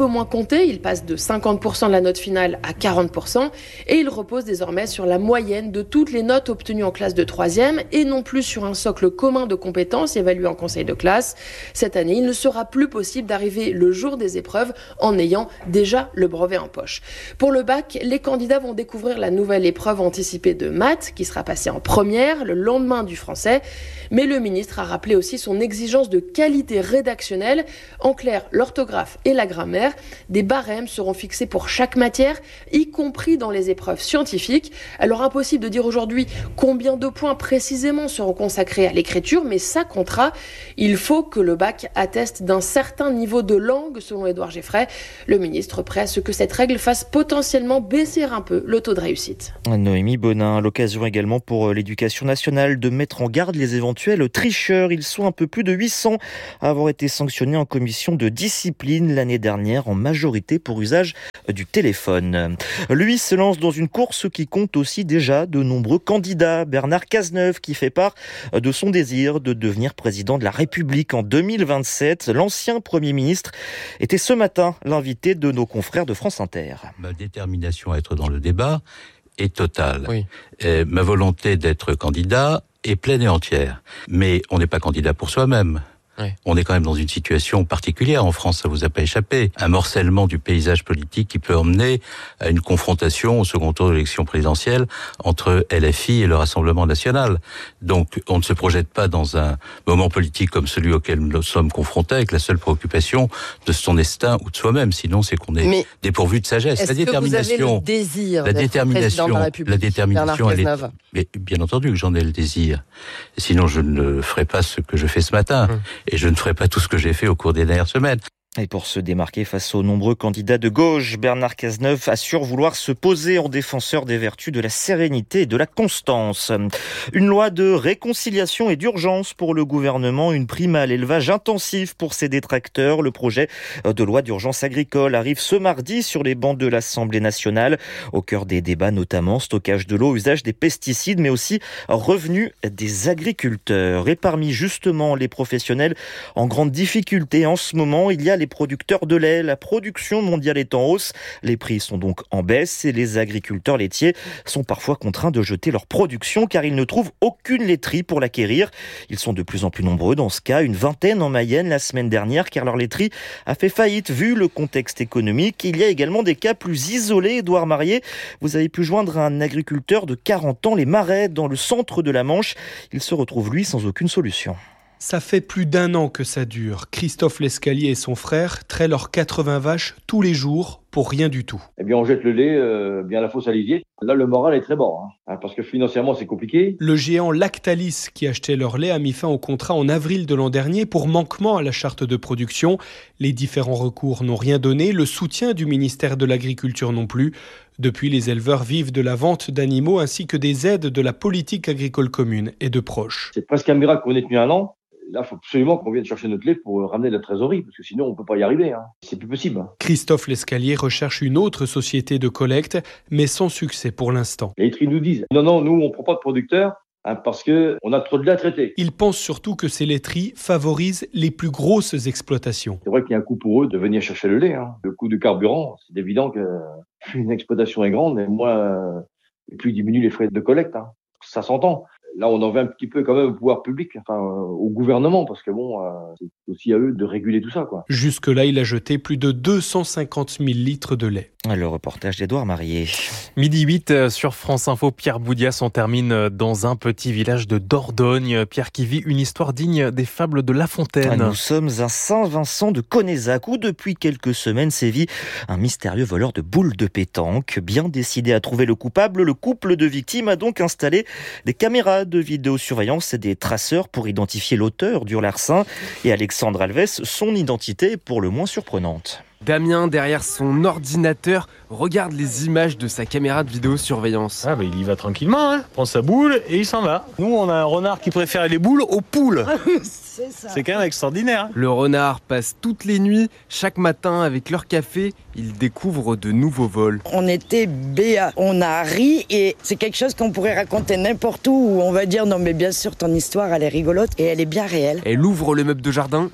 Speaker 8: monté, il passe de cinquante pour cent de la note finale à quarante pour cent et il repose désormais sur la moyenne de toutes les notes obtenues en classe de troisième et non plus sur un socle commun de compétences évalué en conseil de classe. Cette année, il ne sera plus possible d'arriver le jour des épreuves en ayant déjà le brevet en poche. Pour le bac, les candidats vont découvrir la nouvelle épreuve anticipée de maths qui sera passée en première le lendemain du français. Mais le ministre a rappelé aussi son exigence de qualité rédactionnelle. En clair, l'orthographe et la grammaire. Des barèmes seront fixés pour chaque matière, y compris dans les épreuves scientifiques. Alors impossible de dire aujourd'hui combien de points précisément seront consacrés à l'écriture, mais ça comptera. Il faut que le bac atteste d'un certain niveau de langue, selon Édouard Geffray. Le ministre prêt à ce que cette règle fasse potentiellement baisser un peu le taux de réussite.
Speaker 7: Noémie Bonin, l'occasion également pour l'éducation nationale de mettre en garde les éventuels tricheurs. Ils sont un peu plus de huit cents à avoir été sanctionnés en commission de discipline l'année dernière, en majorité pour usage du téléphone. Lui se lance dans une course qui compte aussi déjà de nombreux candidats. Bernard Cazeneuve qui fait part de son désir de devenir président de la République en deux mille vingt-sept. L'ancien Premier ministre était ce matin l'invité de nos confrères de France Inter.
Speaker 9: Ma détermination à être dans le débat est totale. Oui. Et ma volonté d'être candidat est pleine et entière. Mais on n'est pas candidat pour soi-même. Oui. On est quand même dans une situation particulière en France, ça vous a pas échappé. Un morcellement du paysage politique qui peut emmener à une confrontation au second tour de l'élection présidentielle entre L F I et le Rassemblement national. Donc on ne se projette pas dans un moment politique comme celui auquel nous sommes confrontés avec la seule préoccupation de son destin ou de soi-même. Sinon c'est qu'on est Mais dépourvu de sagesse.
Speaker 10: Est-ce
Speaker 9: la détermination,
Speaker 10: que vous avez le désir
Speaker 9: la
Speaker 10: d'être
Speaker 9: détermination,
Speaker 10: président de la République,
Speaker 9: la détermination, elle est,
Speaker 10: mais
Speaker 9: bien entendu que j'en ai le désir. Sinon je ne ferai pas ce que je fais ce matin. Hum. Et je ne ferai pas tout ce que j'ai fait au cours des dernières semaines.
Speaker 7: Et pour se démarquer face aux nombreux candidats de gauche, Bernard Cazeneuve assure vouloir se poser en défenseur des vertus de la sérénité et de la constance. Une loi de réconciliation et d'urgence pour le gouvernement, une prime à l'élevage intensif pour ses détracteurs. Le projet de loi d'urgence agricole arrive ce mardi sur les bancs de l'Assemblée nationale. Au cœur des débats notamment, stockage de l'eau, usage des pesticides, mais aussi revenus des agriculteurs. Et parmi justement les professionnels en grande difficulté en ce moment, il y a les producteurs de lait. La production mondiale est en hausse. Les prix sont donc en baisse et les agriculteurs laitiers sont parfois contraints de jeter leur production car ils ne trouvent aucune laiterie pour l'acquérir. Ils sont de plus en plus nombreux dans ce cas, une vingtaine en Mayenne la semaine dernière car leur laiterie a fait faillite vu le contexte économique. Il y a également des cas plus isolés. Édouard Marié, vous avez pu joindre un agriculteur de quarante ans, les Marais, dans le centre de la Manche. Il se retrouve lui sans aucune solution.
Speaker 11: Ça fait plus d'un an que ça dure. Christophe Lescalier et son frère traient leurs quatre-vingts vaches tous les jours pour rien du tout.
Speaker 12: Eh bien, on jette le lait euh, bien à la fosse à lisier. Là, le moral est très bas, hein, parce que financièrement, c'est compliqué.
Speaker 11: Le géant Lactalis, qui achetait leur lait, a mis fin au contrat en avril de l'an dernier pour manquement à la charte de production. Les différents recours n'ont rien donné. Le soutien du ministère de l'Agriculture non plus. Depuis, les éleveurs vivent de la vente d'animaux ainsi que des aides de la politique agricole commune et de proches.
Speaker 12: C'est presque un miracle qu'on ait tenu un an. Là, il faut absolument qu'on vienne chercher notre lait pour ramener la trésorerie, parce que sinon, on ne peut pas y arriver. Hein. C'est plus possible.
Speaker 11: Christophe Lescalier recherche une autre société de collecte, mais sans succès pour l'instant.
Speaker 12: Les laiteries nous disent « Non, non, nous, on ne prend pas de producteurs. » Hein, parce qu'on a trop de lait à traiter.
Speaker 11: Ils pensent surtout que ces laiteries favorisent les plus grosses exploitations.
Speaker 12: C'est vrai qu'il y a un coût pour eux de venir chercher le lait. Hein. Le coût du carburant, c'est évident qu'une exploitation est grande, et moins, et plus diminue les frais de collecte. Hein. Ça s'entend. Là, on en veut un petit peu quand même au pouvoir public, enfin au gouvernement, parce que bon, euh, c'est aussi à eux de réguler tout ça, quoi.
Speaker 11: Jusque-là, il a jeté plus de deux cent cinquante mille litres de lait.
Speaker 7: Le reportage d'Édouard Marié.
Speaker 6: Midi huit sur France Info, Pierre Boudias, on termine dans un petit village de Dordogne. Pierre qui vit une histoire digne des fables de La Fontaine.
Speaker 7: Nous sommes à Saint-Vincent de Connézac où depuis quelques semaines sévit un mystérieux voleur de boules de pétanque. Bien décidé à trouver le coupable, le couple de victimes a donc installé des caméras de vidéosurveillance et des traceurs pour identifier l'auteur du larcin. Et Alexandre Alves, son identité est pour le moins surprenante.
Speaker 26: Damien, derrière son ordinateur, regarde les images de sa caméra de vidéosurveillance.
Speaker 27: Ah bah il y va tranquillement, hein. Prend sa boule et il s'en va. Nous, on a un renard qui préfère les boules aux poules. C'est ça. C'est quand même extraordinaire.
Speaker 26: Le renard passe toutes les nuits, chaque matin avec leur café, il découvre de nouveaux vols.
Speaker 28: On était béats, on a ri et c'est quelque chose qu'on pourrait raconter n'importe où où on va dire non mais bien sûr ton histoire elle est rigolote et elle est bien réelle.
Speaker 26: Elle ouvre le meuble de jardin.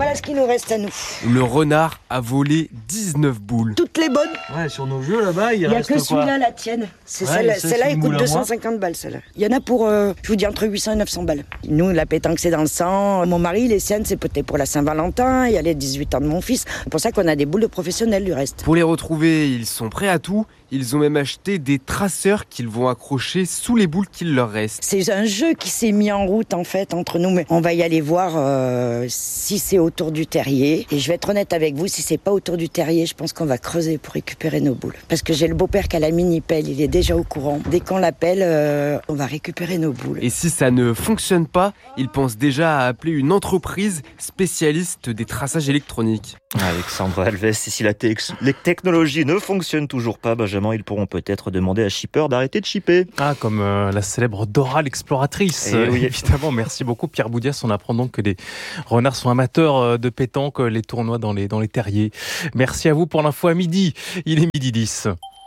Speaker 28: Voilà ce qui nous reste à nous.
Speaker 26: Le renard a volé dix-neuf boules.
Speaker 28: Toutes les bonnes.
Speaker 27: Ouais, sur nos jeux là-bas, il,
Speaker 28: il y a
Speaker 27: reste
Speaker 28: que
Speaker 27: quoi
Speaker 28: celui-là, la tienne. C'est
Speaker 27: ouais,
Speaker 28: celle-là,
Speaker 27: ça,
Speaker 28: celle-là
Speaker 27: c'est
Speaker 28: elle coûte deux cent cinquante balles, celle-là. Il y en a pour, euh, je vous dis, entre huit cents et neuf cents balles. Nous, la pétanque, c'est dans le sang. Mon mari, les siennes, c'est peut-être pour la Saint-Valentin. Il y a les dix-huit ans de mon fils. C'est pour ça qu'on a des boules de professionnels, du reste.
Speaker 26: Pour les retrouver, ils sont prêts à tout. Ils ont même acheté des traceurs qu'ils vont accrocher sous les boules qu'il leur reste.
Speaker 28: C'est un jeu qui s'est mis en route, en fait, entre nous. Mais on va y aller voir euh, si c'est autour du terrier. Et je vais être honnête avec vous, si c'est pas autour du terrier, je pense qu'on va creuser pour récupérer nos boules. Parce que j'ai le beau-père qui a la mini-pelle, il est déjà au courant. Dès qu'on l'appelle, euh, on va récupérer nos boules.
Speaker 26: Et si ça ne fonctionne pas, il pense déjà à appeler une entreprise spécialiste des traçages électroniques.
Speaker 7: Alexandre Alves, si la te- les technologies ne fonctionnent toujours pas, Benjamin, ils pourront peut-être demander à Shipper d'arrêter de shipper.
Speaker 6: Ah, comme euh, la célèbre Dora l'exploratrice.
Speaker 7: Eh oui.
Speaker 6: Évidemment, merci beaucoup Pierre Boudias. On apprend donc que les renards sont amateurs de pétanque, les tournois dans les, dans les terriers. Merci à vous pour l'info à midi. Il est midi dix.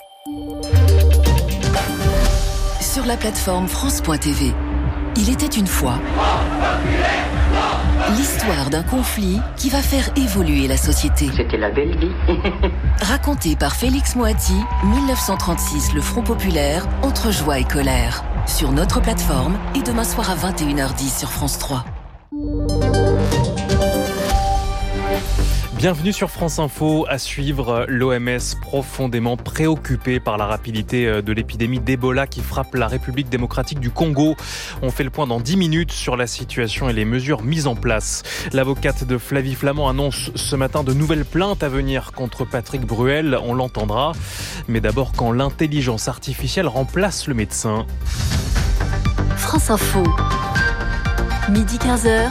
Speaker 23: Sur la plateforme France point T V, il était une fois l'histoire d'un conflit qui va faire évoluer la société.
Speaker 1: C'était la belle vie.
Speaker 23: Raconté par Félix Moati, dix-neuf cent trente-six, le Front populaire, entre joie et colère. Sur notre plateforme et demain soir à vingt et une heures dix sur France trois.
Speaker 6: Bienvenue sur France Info. À suivre, l'O M S profondément préoccupée par la rapidité de l'épidémie d'Ebola qui frappe la République démocratique du Congo. On fait le point dans dix minutes sur la situation et les mesures mises en place. L'avocate de Flavie Flament annonce ce matin de nouvelles plaintes à venir contre Patrick Bruel. On l'entendra. Mais d'abord, quand l'intelligence artificielle remplace le médecin.
Speaker 23: France Info. Midi quinze heures.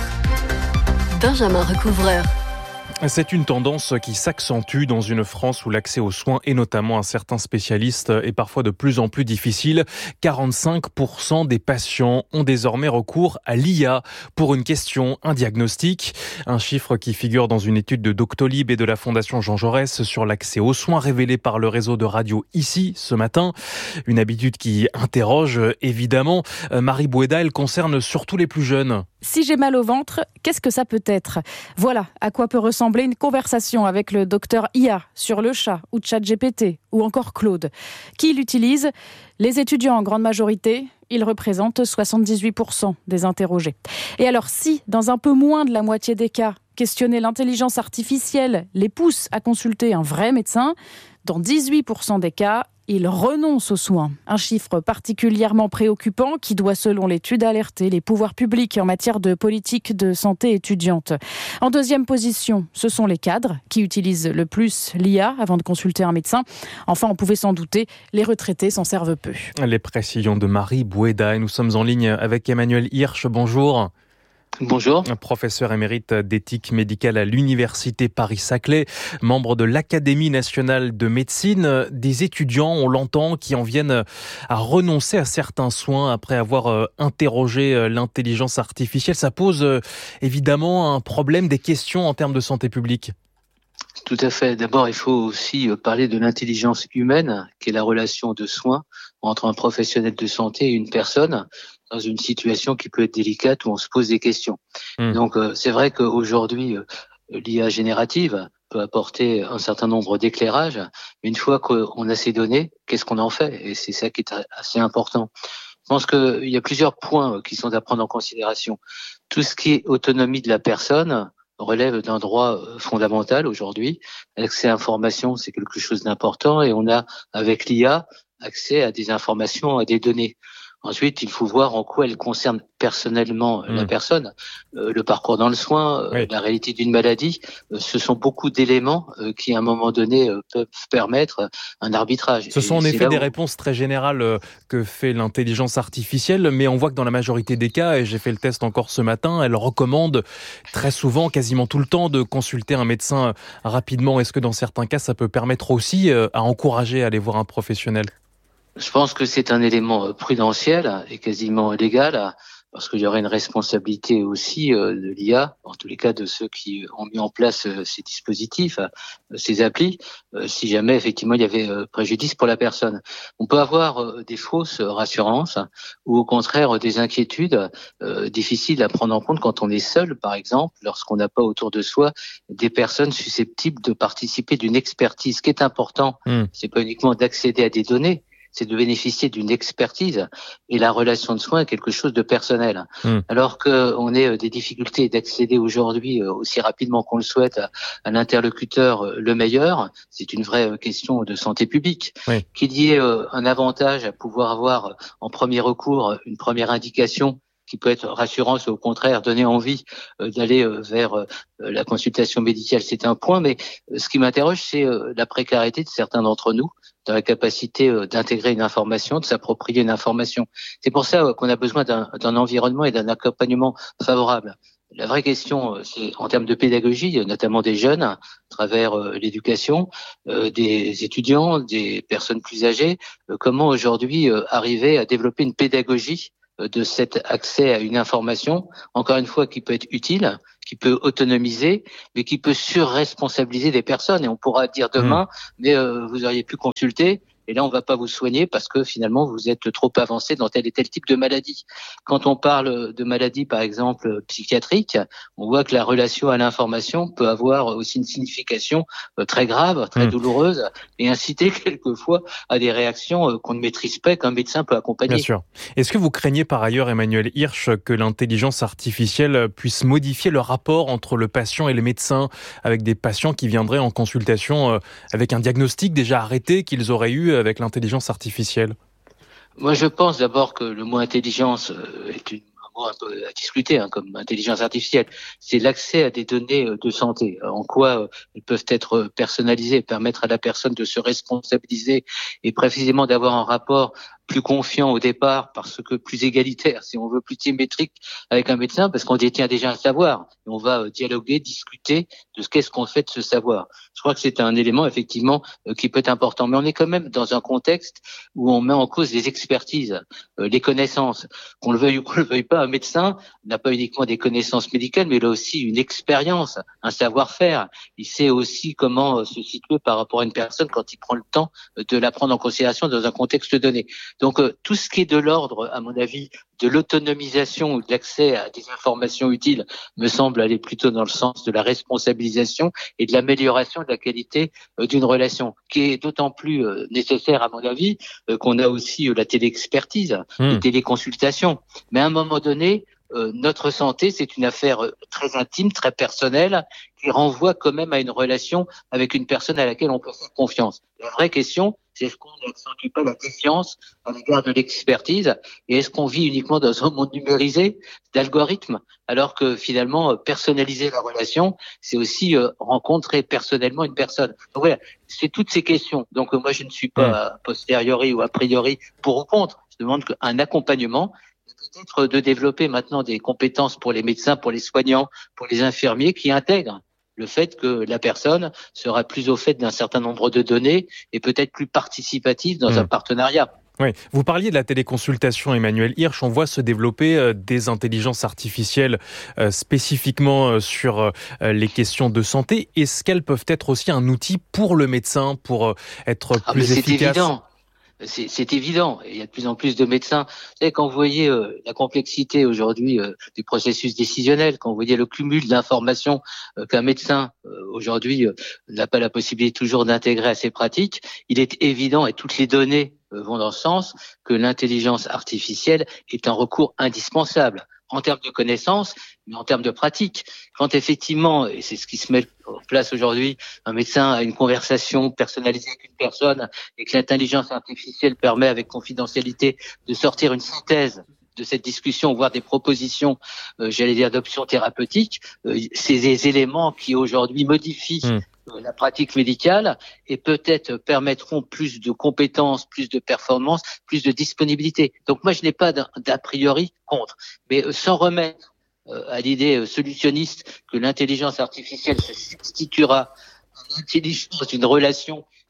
Speaker 23: Benjamin Recouvreur.
Speaker 6: C'est une tendance qui s'accentue dans une France où l'accès aux soins, et notamment à certains spécialistes, est parfois de plus en plus difficile. quarante-cinq pour cent des patients ont désormais recours à l'I A pour une question, un diagnostic. Un chiffre qui figure dans une étude de Doctolib et de la Fondation Jean Jaurès sur l'accès aux soins révélée par le réseau de radio ici ce matin. Une habitude qui interroge évidemment. Marie Boueda, elle concerne surtout les plus jeunes.
Speaker 2: Si j'ai mal au ventre, qu'est-ce que ça peut être ? Voilà à quoi peut ressembler une conversation avec le docteur I A sur le chat ou ChatGPT ou encore Claude. Qui l'utilise ? Les étudiants en grande majorité. Ils représentent soixante-dix-huit pour cent des interrogés. Et alors si, dans un peu moins de la moitié des cas, questionner l'intelligence artificielle les pousse à consulter un vrai médecin, dans dix-huit pour cent des cas, ils renoncent aux soins. Un chiffre particulièrement préoccupant qui doit, selon l'étude, alerter les pouvoirs publics en matière de politique de santé étudiante. En deuxième position, ce sont les cadres qui utilisent le plus l'I A avant de consulter un médecin. Enfin, on pouvait s'en douter, les retraités s'en servent peu.
Speaker 6: Les précisions de Marie Boueda et nous sommes en ligne avec Emmanuel Hirsch. Bonjour.
Speaker 10: Bonjour.
Speaker 6: Professeur émérite d'éthique médicale à l'Université Paris-Saclay, membre de l'Académie nationale de médecine. Des étudiants, on l'entend, qui en viennent à renoncer à certains soins après avoir interrogé l'intelligence artificielle. Ça pose évidemment un problème, des questions en termes de santé publique.
Speaker 10: Tout à fait. D'abord, il faut aussi parler de l'intelligence humaine, qui est la relation de soins entre un professionnel de santé et une personne, dans une situation qui peut être délicate où on se pose des questions. Mmh. Donc, euh, c'est vrai qu'aujourd'hui, euh, l'I A générative peut apporter un certain nombre d'éclairages, mais une fois qu'on a ces données, qu'est-ce qu'on en fait ? Et c'est ça qui est assez important. Je pense qu'il y a plusieurs points qui sont à prendre en considération. Tout ce qui est autonomie de la personne relève d'un droit fondamental aujourd'hui. L'accès à l'information, c'est quelque chose d'important et on a, avec l'I A, accès à des informations, à des données. Ensuite, il faut voir en quoi elle concerne personnellement mmh. la personne, euh, le parcours dans le soin, euh, oui. la réalité d'une maladie. Euh, ce sont beaucoup d'éléments euh, qui, à un moment donné, euh, peuvent permettre un arbitrage.
Speaker 6: Ce sont en effet des où... réponses très générales euh, que fait l'intelligence artificielle, mais on voit que dans la majorité des cas, et j'ai fait le test encore ce matin, elle recommande très souvent, quasiment tout le temps, de consulter un médecin rapidement. Est-ce que dans certains cas, ça peut permettre aussi euh, à encourager à aller voir un professionnel ?
Speaker 10: Je pense que c'est un élément prudentiel et quasiment légal. parce qu'il y aurait une responsabilité aussi euh, de l'I A, en tous les cas de ceux qui ont mis en place euh, ces dispositifs, euh, ces applis, euh, si jamais effectivement il y avait euh, préjudice pour la personne. On peut avoir euh, des fausses rassurances ou au contraire des inquiétudes euh, difficiles à prendre en compte quand on est seul, par exemple, lorsqu'on n'a pas autour de soi des personnes susceptibles de participer d'une expertise. Ce qui est important, mmh. c'est pas uniquement d'accéder à des données, c'est de bénéficier d'une expertise, et la relation de soins est quelque chose de personnel. Mmh. Alors qu'on ait des difficultés d'accéder aujourd'hui aussi rapidement qu'on le souhaite à, à l'interlocuteur le meilleur, c'est une vraie question de santé publique. Oui. Qu'il y ait un avantage à pouvoir avoir en premier recours une première indication qui peut être rassurant, ou au contraire donner envie euh, d'aller euh, vers euh, la consultation médicale, c'est un point. Mais euh, ce qui m'interroge, c'est euh, la précarité de certains d'entre nous dans la capacité euh, d'intégrer une information, de s'approprier une information. C'est pour ça euh, qu'on a besoin d'un, d'un environnement et d'un accompagnement favorable. La vraie question, euh, c'est en termes de pédagogie, notamment des jeunes, à travers euh, l'éducation, euh, des étudiants, des personnes plus âgées, euh, comment aujourd'hui euh, arriver à développer une pédagogie de cet accès à une information, encore une fois, qui peut être utile, qui peut autonomiser, mais qui peut surresponsabiliser des personnes. Et on pourra dire demain, mmh. mais euh, vous auriez pu consulter, et là, on va pas vous soigner parce que finalement, vous êtes trop avancé dans tel et tel type de maladie. Quand on parle de maladies, par exemple, psychiatriques, on voit que la relation à l'information peut avoir aussi une signification très grave, très mmh. douloureuse, et inciter quelquefois à des réactions qu'on ne maîtrise pas, qu'un médecin peut accompagner.
Speaker 6: Bien sûr. Est-ce que vous craignez par ailleurs, Emmanuel Hirsch, que l'intelligence artificielle puisse modifier le rapport entre le patient et les médecins, avec des patients qui viendraient en consultation avec un diagnostic déjà arrêté qu'ils auraient eu avec l'intelligence artificielle?
Speaker 10: Moi, je pense d'abord que le mot intelligence est une, un mot un peu à discuter, hein, comme intelligence artificielle. C'est l'accès à des données de santé. En quoi elles peuvent être personnalisées, permettre à la personne de se responsabiliser et précisément d'avoir un rapport plus confiant au départ, parce que plus égalitaire, si on veut, plus symétrique avec un médecin, parce qu'on détient déjà un savoir. Et on va dialoguer, discuter de ce qu'est-ce qu'on fait de ce savoir. Je crois que c'est un élément, effectivement, euh, qui peut être important. Mais on est quand même dans un contexte où on met en cause les expertises, euh, les connaissances. Qu'on le veuille ou qu'on le veuille pas, un médecin n'a pas uniquement des connaissances médicales, mais il a aussi une expérience, un savoir-faire. Il sait aussi comment euh, se situer par rapport à une personne quand il prend le temps euh, de la prendre en considération dans un contexte donné. Donc euh, tout ce qui est de l'ordre, à mon avis, de l'autonomisation ou de l'accès à des informations utiles me semble aller plutôt dans le sens de la responsabilisation et de l'amélioration de la qualité euh, d'une relation, qui est d'autant plus euh, nécessaire, à mon avis, euh, qu'on a aussi euh, la téléexpertise, mmh. les téléconsultations. Mais à un moment donné, euh, notre santé, c'est une affaire euh, très intime, très personnelle, qui renvoie quand même à une relation avec une personne à laquelle on peut faire confiance. La vraie question, c'est est-ce qu'on n'accentue pas la défiance à l'égard de l'expertise, et est-ce qu'on vit uniquement dans un monde numérisé d'algorithmes, alors que finalement personnaliser la relation, c'est aussi euh, rencontrer personnellement une personne. Donc voilà, c'est toutes ces questions. Donc euh, moi je ne suis pas a posteriori ou a priori pour ou contre. Je demande qu'un accompagnement, peut-être de développer maintenant des compétences pour les médecins, pour les soignants, pour les infirmiers qui intègrent le fait que la personne sera plus au fait d'un certain nombre de données et peut-être plus participative dans mmh. un partenariat.
Speaker 6: Oui, vous parliez de la téléconsultation, Emmanuel Hirsch. On voit se développer euh, des intelligences artificielles euh, spécifiquement euh, sur euh, les questions de santé. Est-ce qu'elles peuvent être aussi un outil pour le médecin, pour euh, être
Speaker 10: ah,
Speaker 6: plus
Speaker 10: mais
Speaker 6: efficace?
Speaker 10: C'est évident. C'est, c'est évident. Il y a de plus en plus de médecins. Vous savez, quand vous voyez euh, la complexité aujourd'hui euh, du processus décisionnel, quand vous voyez le cumul d'informations euh, qu'un médecin euh, aujourd'hui euh, n'a pas la possibilité toujours d'intégrer à ses pratiques, il est évident, et toutes les données euh, vont dans ce sens, que l'intelligence artificielle est un recours indispensable en termes de connaissances, mais en termes de pratique. Quand effectivement, et c'est ce qui se met en place aujourd'hui, un médecin a une conversation personnalisée avec une personne et que l'intelligence artificielle permet avec confidentialité de sortir une synthèse de cette discussion, voire des propositions, euh, j'allais dire, d'options thérapeutiques, euh, c'est des éléments qui aujourd'hui modifient mmh. la pratique médicale et peut-être permettront plus de compétences, plus de performances, plus de disponibilité. Donc moi, je n'ai pas d'a, d'a priori contre, mais sans remettre euh, à l'idée solutionniste que l'intelligence artificielle se substituera à l'intelligence d'une relation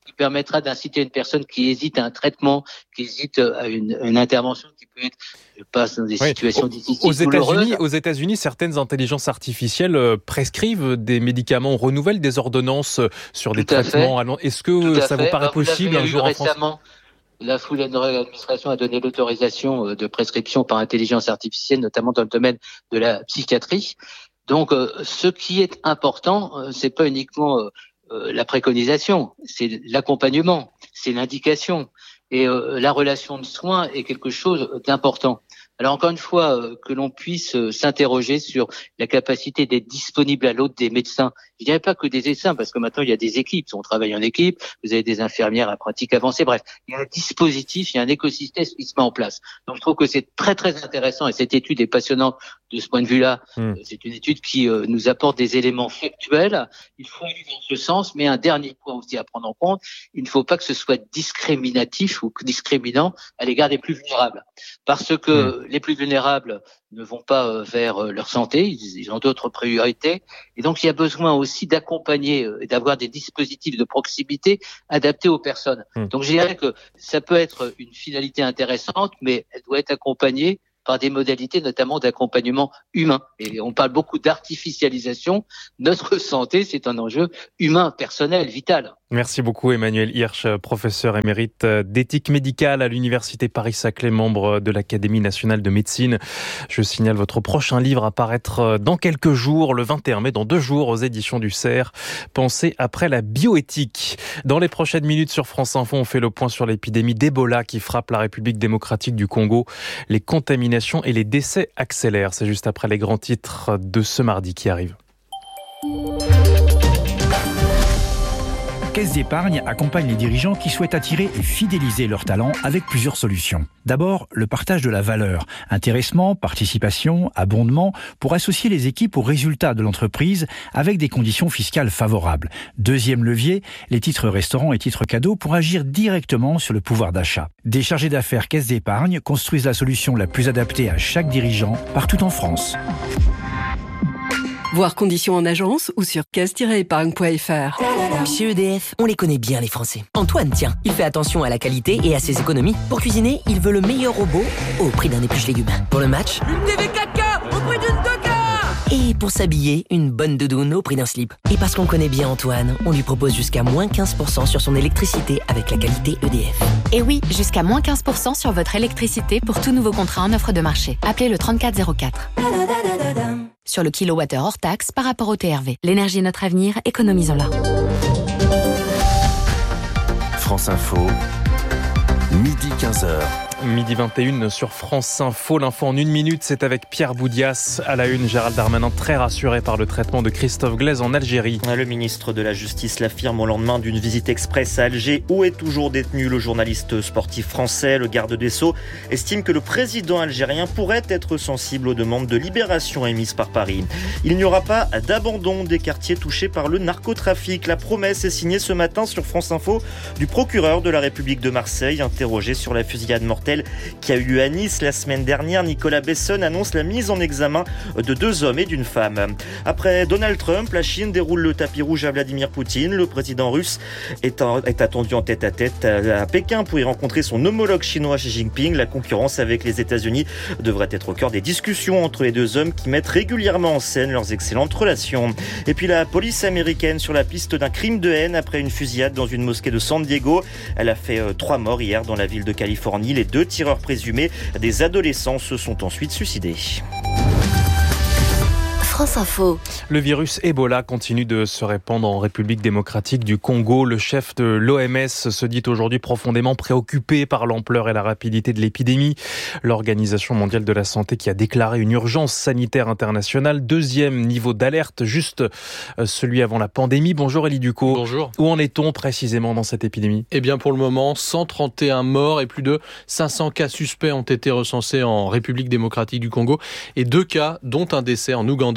Speaker 10: qui permettra d'inciter une personne qui hésite à un traitement, qui hésite à une, une intervention qui peut être, je passe dans des oui. situations difficiles.
Speaker 6: Aux États-Unis, aux États-Unis, certaines intelligences artificielles prescrivent des médicaments, renouvellent des ordonnances sur des
Speaker 10: Tout
Speaker 6: traitements. À Est-ce que ça vous paraît bah, vous possible un jour en France ?
Speaker 10: La Food and Drug Administration a donné l'autorisation de prescription par intelligence artificielle, notamment dans le domaine de la psychiatrie. Donc, euh, ce qui est important, euh, c'est pas uniquement euh, euh, la préconisation, c'est l'accompagnement, c'est l'indication. Et euh, la relation de soins est quelque chose d'important. Alors encore une fois, euh, que l'on puisse euh, s'interroger sur la capacité d'être disponible à l'autre des médecins. Je dirais pas que des médecins, parce que maintenant il y a des équipes, on travaille en équipe, vous avez des infirmières à pratique avancée, bref, il y a un dispositif, il y a un écosystème qui se met en place. Donc je trouve que c'est très très intéressant et cette étude est passionnante de ce point de vue-là. Mmh. C'est une étude qui euh, nous apporte des éléments factuels. Il faut aller dans ce sens, mais un dernier point aussi à prendre en compte, il ne faut pas que ce soit discriminatif ou discriminant à l'égard des plus vulnérables. Parce que mmh. les plus vulnérables ne vont pas euh, vers euh, leur santé, ils, ils ont d'autres priorités. Et donc, il y a besoin aussi d'accompagner euh, et d'avoir des dispositifs de proximité adaptés aux personnes. Mmh. Donc, je dirais que ça peut être une finalité intéressante, mais elle doit être accompagnée par des modalités notamment d'accompagnement humain. Et on parle beaucoup d'artificialisation. Notre santé, c'est un enjeu humain, personnel, vital.
Speaker 6: Merci beaucoup Emmanuel Hirsch, professeur émérite d'éthique médicale à l'Université Paris-Saclay, membre de l'Académie nationale de médecine. Je signale votre prochain livre à paraître dans quelques jours, le vingt et un mai, dans deux jours, aux éditions du Cerf. Pensez après la bioéthique. Dans les prochaines minutes sur France Info, on fait le point sur l'épidémie d'Ebola qui frappe la République démocratique du Congo. Les contaminations et les décès accélèrent. C'est juste après les grands titres de ce mardi qui arrivent.
Speaker 1: Caisse d'épargne accompagne les dirigeants qui souhaitent attirer et fidéliser leurs talents avec plusieurs solutions. D'abord, le partage de la valeur, intéressement, participation, abondement, pour associer les équipes aux résultats de l'entreprise avec des conditions fiscales favorables. Deuxième levier, les titres restaurants et titres cadeaux pour agir directement sur le pouvoir d'achat. Des chargés d'affaires Caisse d'épargne construisent la solution la plus adaptée à chaque dirigeant partout en France.
Speaker 13: Voir conditions en agence ou sur caisse tiret épargne point f r.
Speaker 14: Chez E D F, on les connaît bien les Français. Antoine, tiens, il fait attention à la qualité et à ses économies. Pour cuisiner, il veut le meilleur robot au prix d'un épluche légumes. Pour le match,
Speaker 13: une T V quatre K au prix d'une deux K.
Speaker 14: Et pour s'habiller, une bonne doudoune au prix d'un slip. Et parce qu'on connaît bien Antoine, on lui propose jusqu'à moins quinze pour cent sur son électricité avec la qualité E D F.
Speaker 16: Et oui, jusqu'à moins quinze pour cent sur votre électricité pour tout nouveau contrat en offre de marché. Appelez le trente-quatre zéro quatre. Sur le kilowattheure hors taxe par rapport au T R V. L'énergie est notre avenir, économisons-la.
Speaker 20: France Info, midi quinze heures.
Speaker 6: Midi vingt et une sur France Info. L'info en une minute, c'est avec Pierre Boudias. À la une, Gérald Darmanin très rassuré par le traitement de Christophe Glaise en Algérie.
Speaker 7: Le ministre de la Justice l'affirme au lendemain d'une visite express à Alger où est toujours détenu le journaliste sportif français. Le garde des Sceaux estime que le président algérien pourrait être sensible aux demandes de libération émises par Paris. Il n'y aura pas d'abandon des quartiers touchés par le narcotrafic. La promesse est signée ce matin sur France Info du procureur de la République de Marseille, interrogé sur la fusillade mortelle qui a eu lieu à Nice la semaine dernière. Nicolas Besson annonce la mise en examen de deux hommes et d'une femme. Après Donald Trump, la Chine déroule le tapis rouge à Vladimir Poutine. Le président russe est, en, est attendu en tête-à-tête à Pékin pour y rencontrer son homologue chinois Xi Jinping. La concurrence avec les États-Unis devrait être au cœur des discussions entre les deux hommes qui mettent régulièrement en scène leurs excellentes relations. Et puis la police américaine sur la piste d'un crime de haine après une fusillade dans une mosquée de San Diego. Elle a fait euh, trois morts hier dans la ville de Californie. Les deux tireurs présumés, des adolescents, se sont ensuite suicidés.
Speaker 14: France Info.
Speaker 6: Le virus Ebola continue de se répandre en République démocratique du Congo. Le chef de l'O M S se dit aujourd'hui profondément préoccupé par l'ampleur et la rapidité de l'épidémie. L'Organisation mondiale de la santé qui a déclaré une urgence sanitaire internationale, deuxième niveau d'alerte, juste celui avant la pandémie. Bonjour Élie Ducot.
Speaker 17: Bonjour.
Speaker 6: Où en est-on précisément dans cette épidémie ?
Speaker 17: Eh bien pour le moment, cent trente et un morts et plus de cinq cents cas suspects ont été recensés en République démocratique du Congo et deux cas, dont un décès en Ouganda.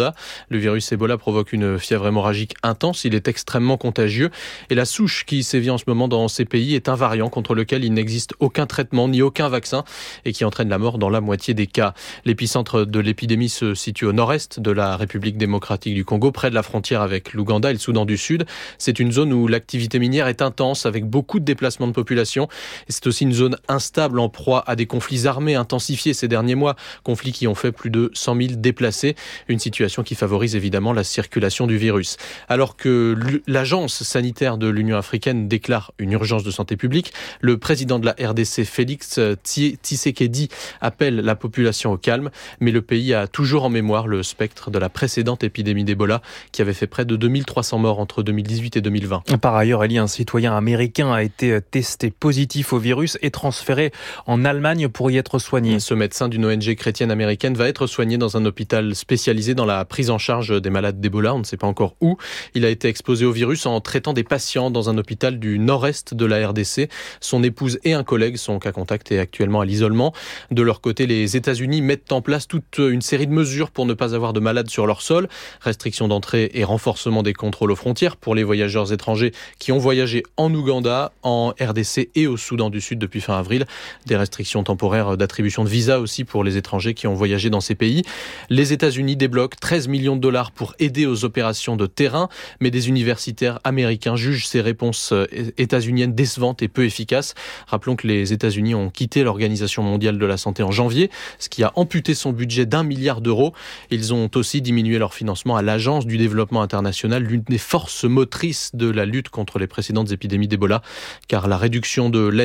Speaker 17: l'Ouganda. Le virus Ebola provoque une fièvre hémorragique intense, il est extrêmement contagieux et la souche qui sévit en ce moment dans ces pays est un variant contre lequel il n'existe aucun traitement ni aucun vaccin et qui entraîne la mort dans la moitié des cas. L'épicentre de l'épidémie se situe au nord-est de la République démocratique du Congo, près de la frontière avec l'Ouganda et le Soudan du Sud. C'est une zone où l'activité minière est intense avec beaucoup de déplacements de population et c'est aussi une zone instable en proie à des conflits armés intensifiés ces derniers mois, conflits qui ont fait plus de cent mille déplacés, une situation qui favorise évidemment la circulation du virus. Alors que l'agence sanitaire de l'Union africaine déclare une urgence de santé publique, le président de la R D C, Félix Tshisekedi, appelle la population au calme, mais le pays a toujours en mémoire le spectre de la précédente épidémie d'Ebola qui avait fait près de deux mille trois cents morts entre deux mille dix-huit et deux mille vingt.
Speaker 6: Par ailleurs, Elie, un citoyen américain a été testé positif au virus et transféré en Allemagne pour y être soigné.
Speaker 17: Ce médecin d'une O N G chrétienne américaine va être soigné dans un hôpital spécialisé dans la prise en charge des malades d'Ebola. On ne sait pas encore où. Il a été exposé au virus en traitant des patients dans un hôpital du nord-est de la R D C. Son épouse et un collègue sont cas contact et actuellement à l'isolement. De leur côté, les États-Unis mettent en place toute une série de mesures pour ne pas avoir de malades sur leur sol. Restriction d'entrée et renforcement des contrôles aux frontières pour les voyageurs étrangers qui ont voyagé en Ouganda, en R D C et au Soudan du Sud depuis fin avril. Des restrictions temporaires d'attribution de visa aussi pour les étrangers qui ont voyagé dans ces pays. Les États-Unis débloquent treize millions de dollars pour aider aux opérations de terrain, mais des universitaires américains jugent ces réponses états-uniennes décevantes et peu efficaces. Rappelons que les États-Unis ont quitté l'Organisation mondiale de la santé en janvier, ce qui a amputé son budget d'un milliard d'euros. Ils ont aussi diminué leur financement à l'Agence du développement international, l'une des forces motrices de la lutte contre les précédentes épidémies d'Ebola, car la réduction de l'aide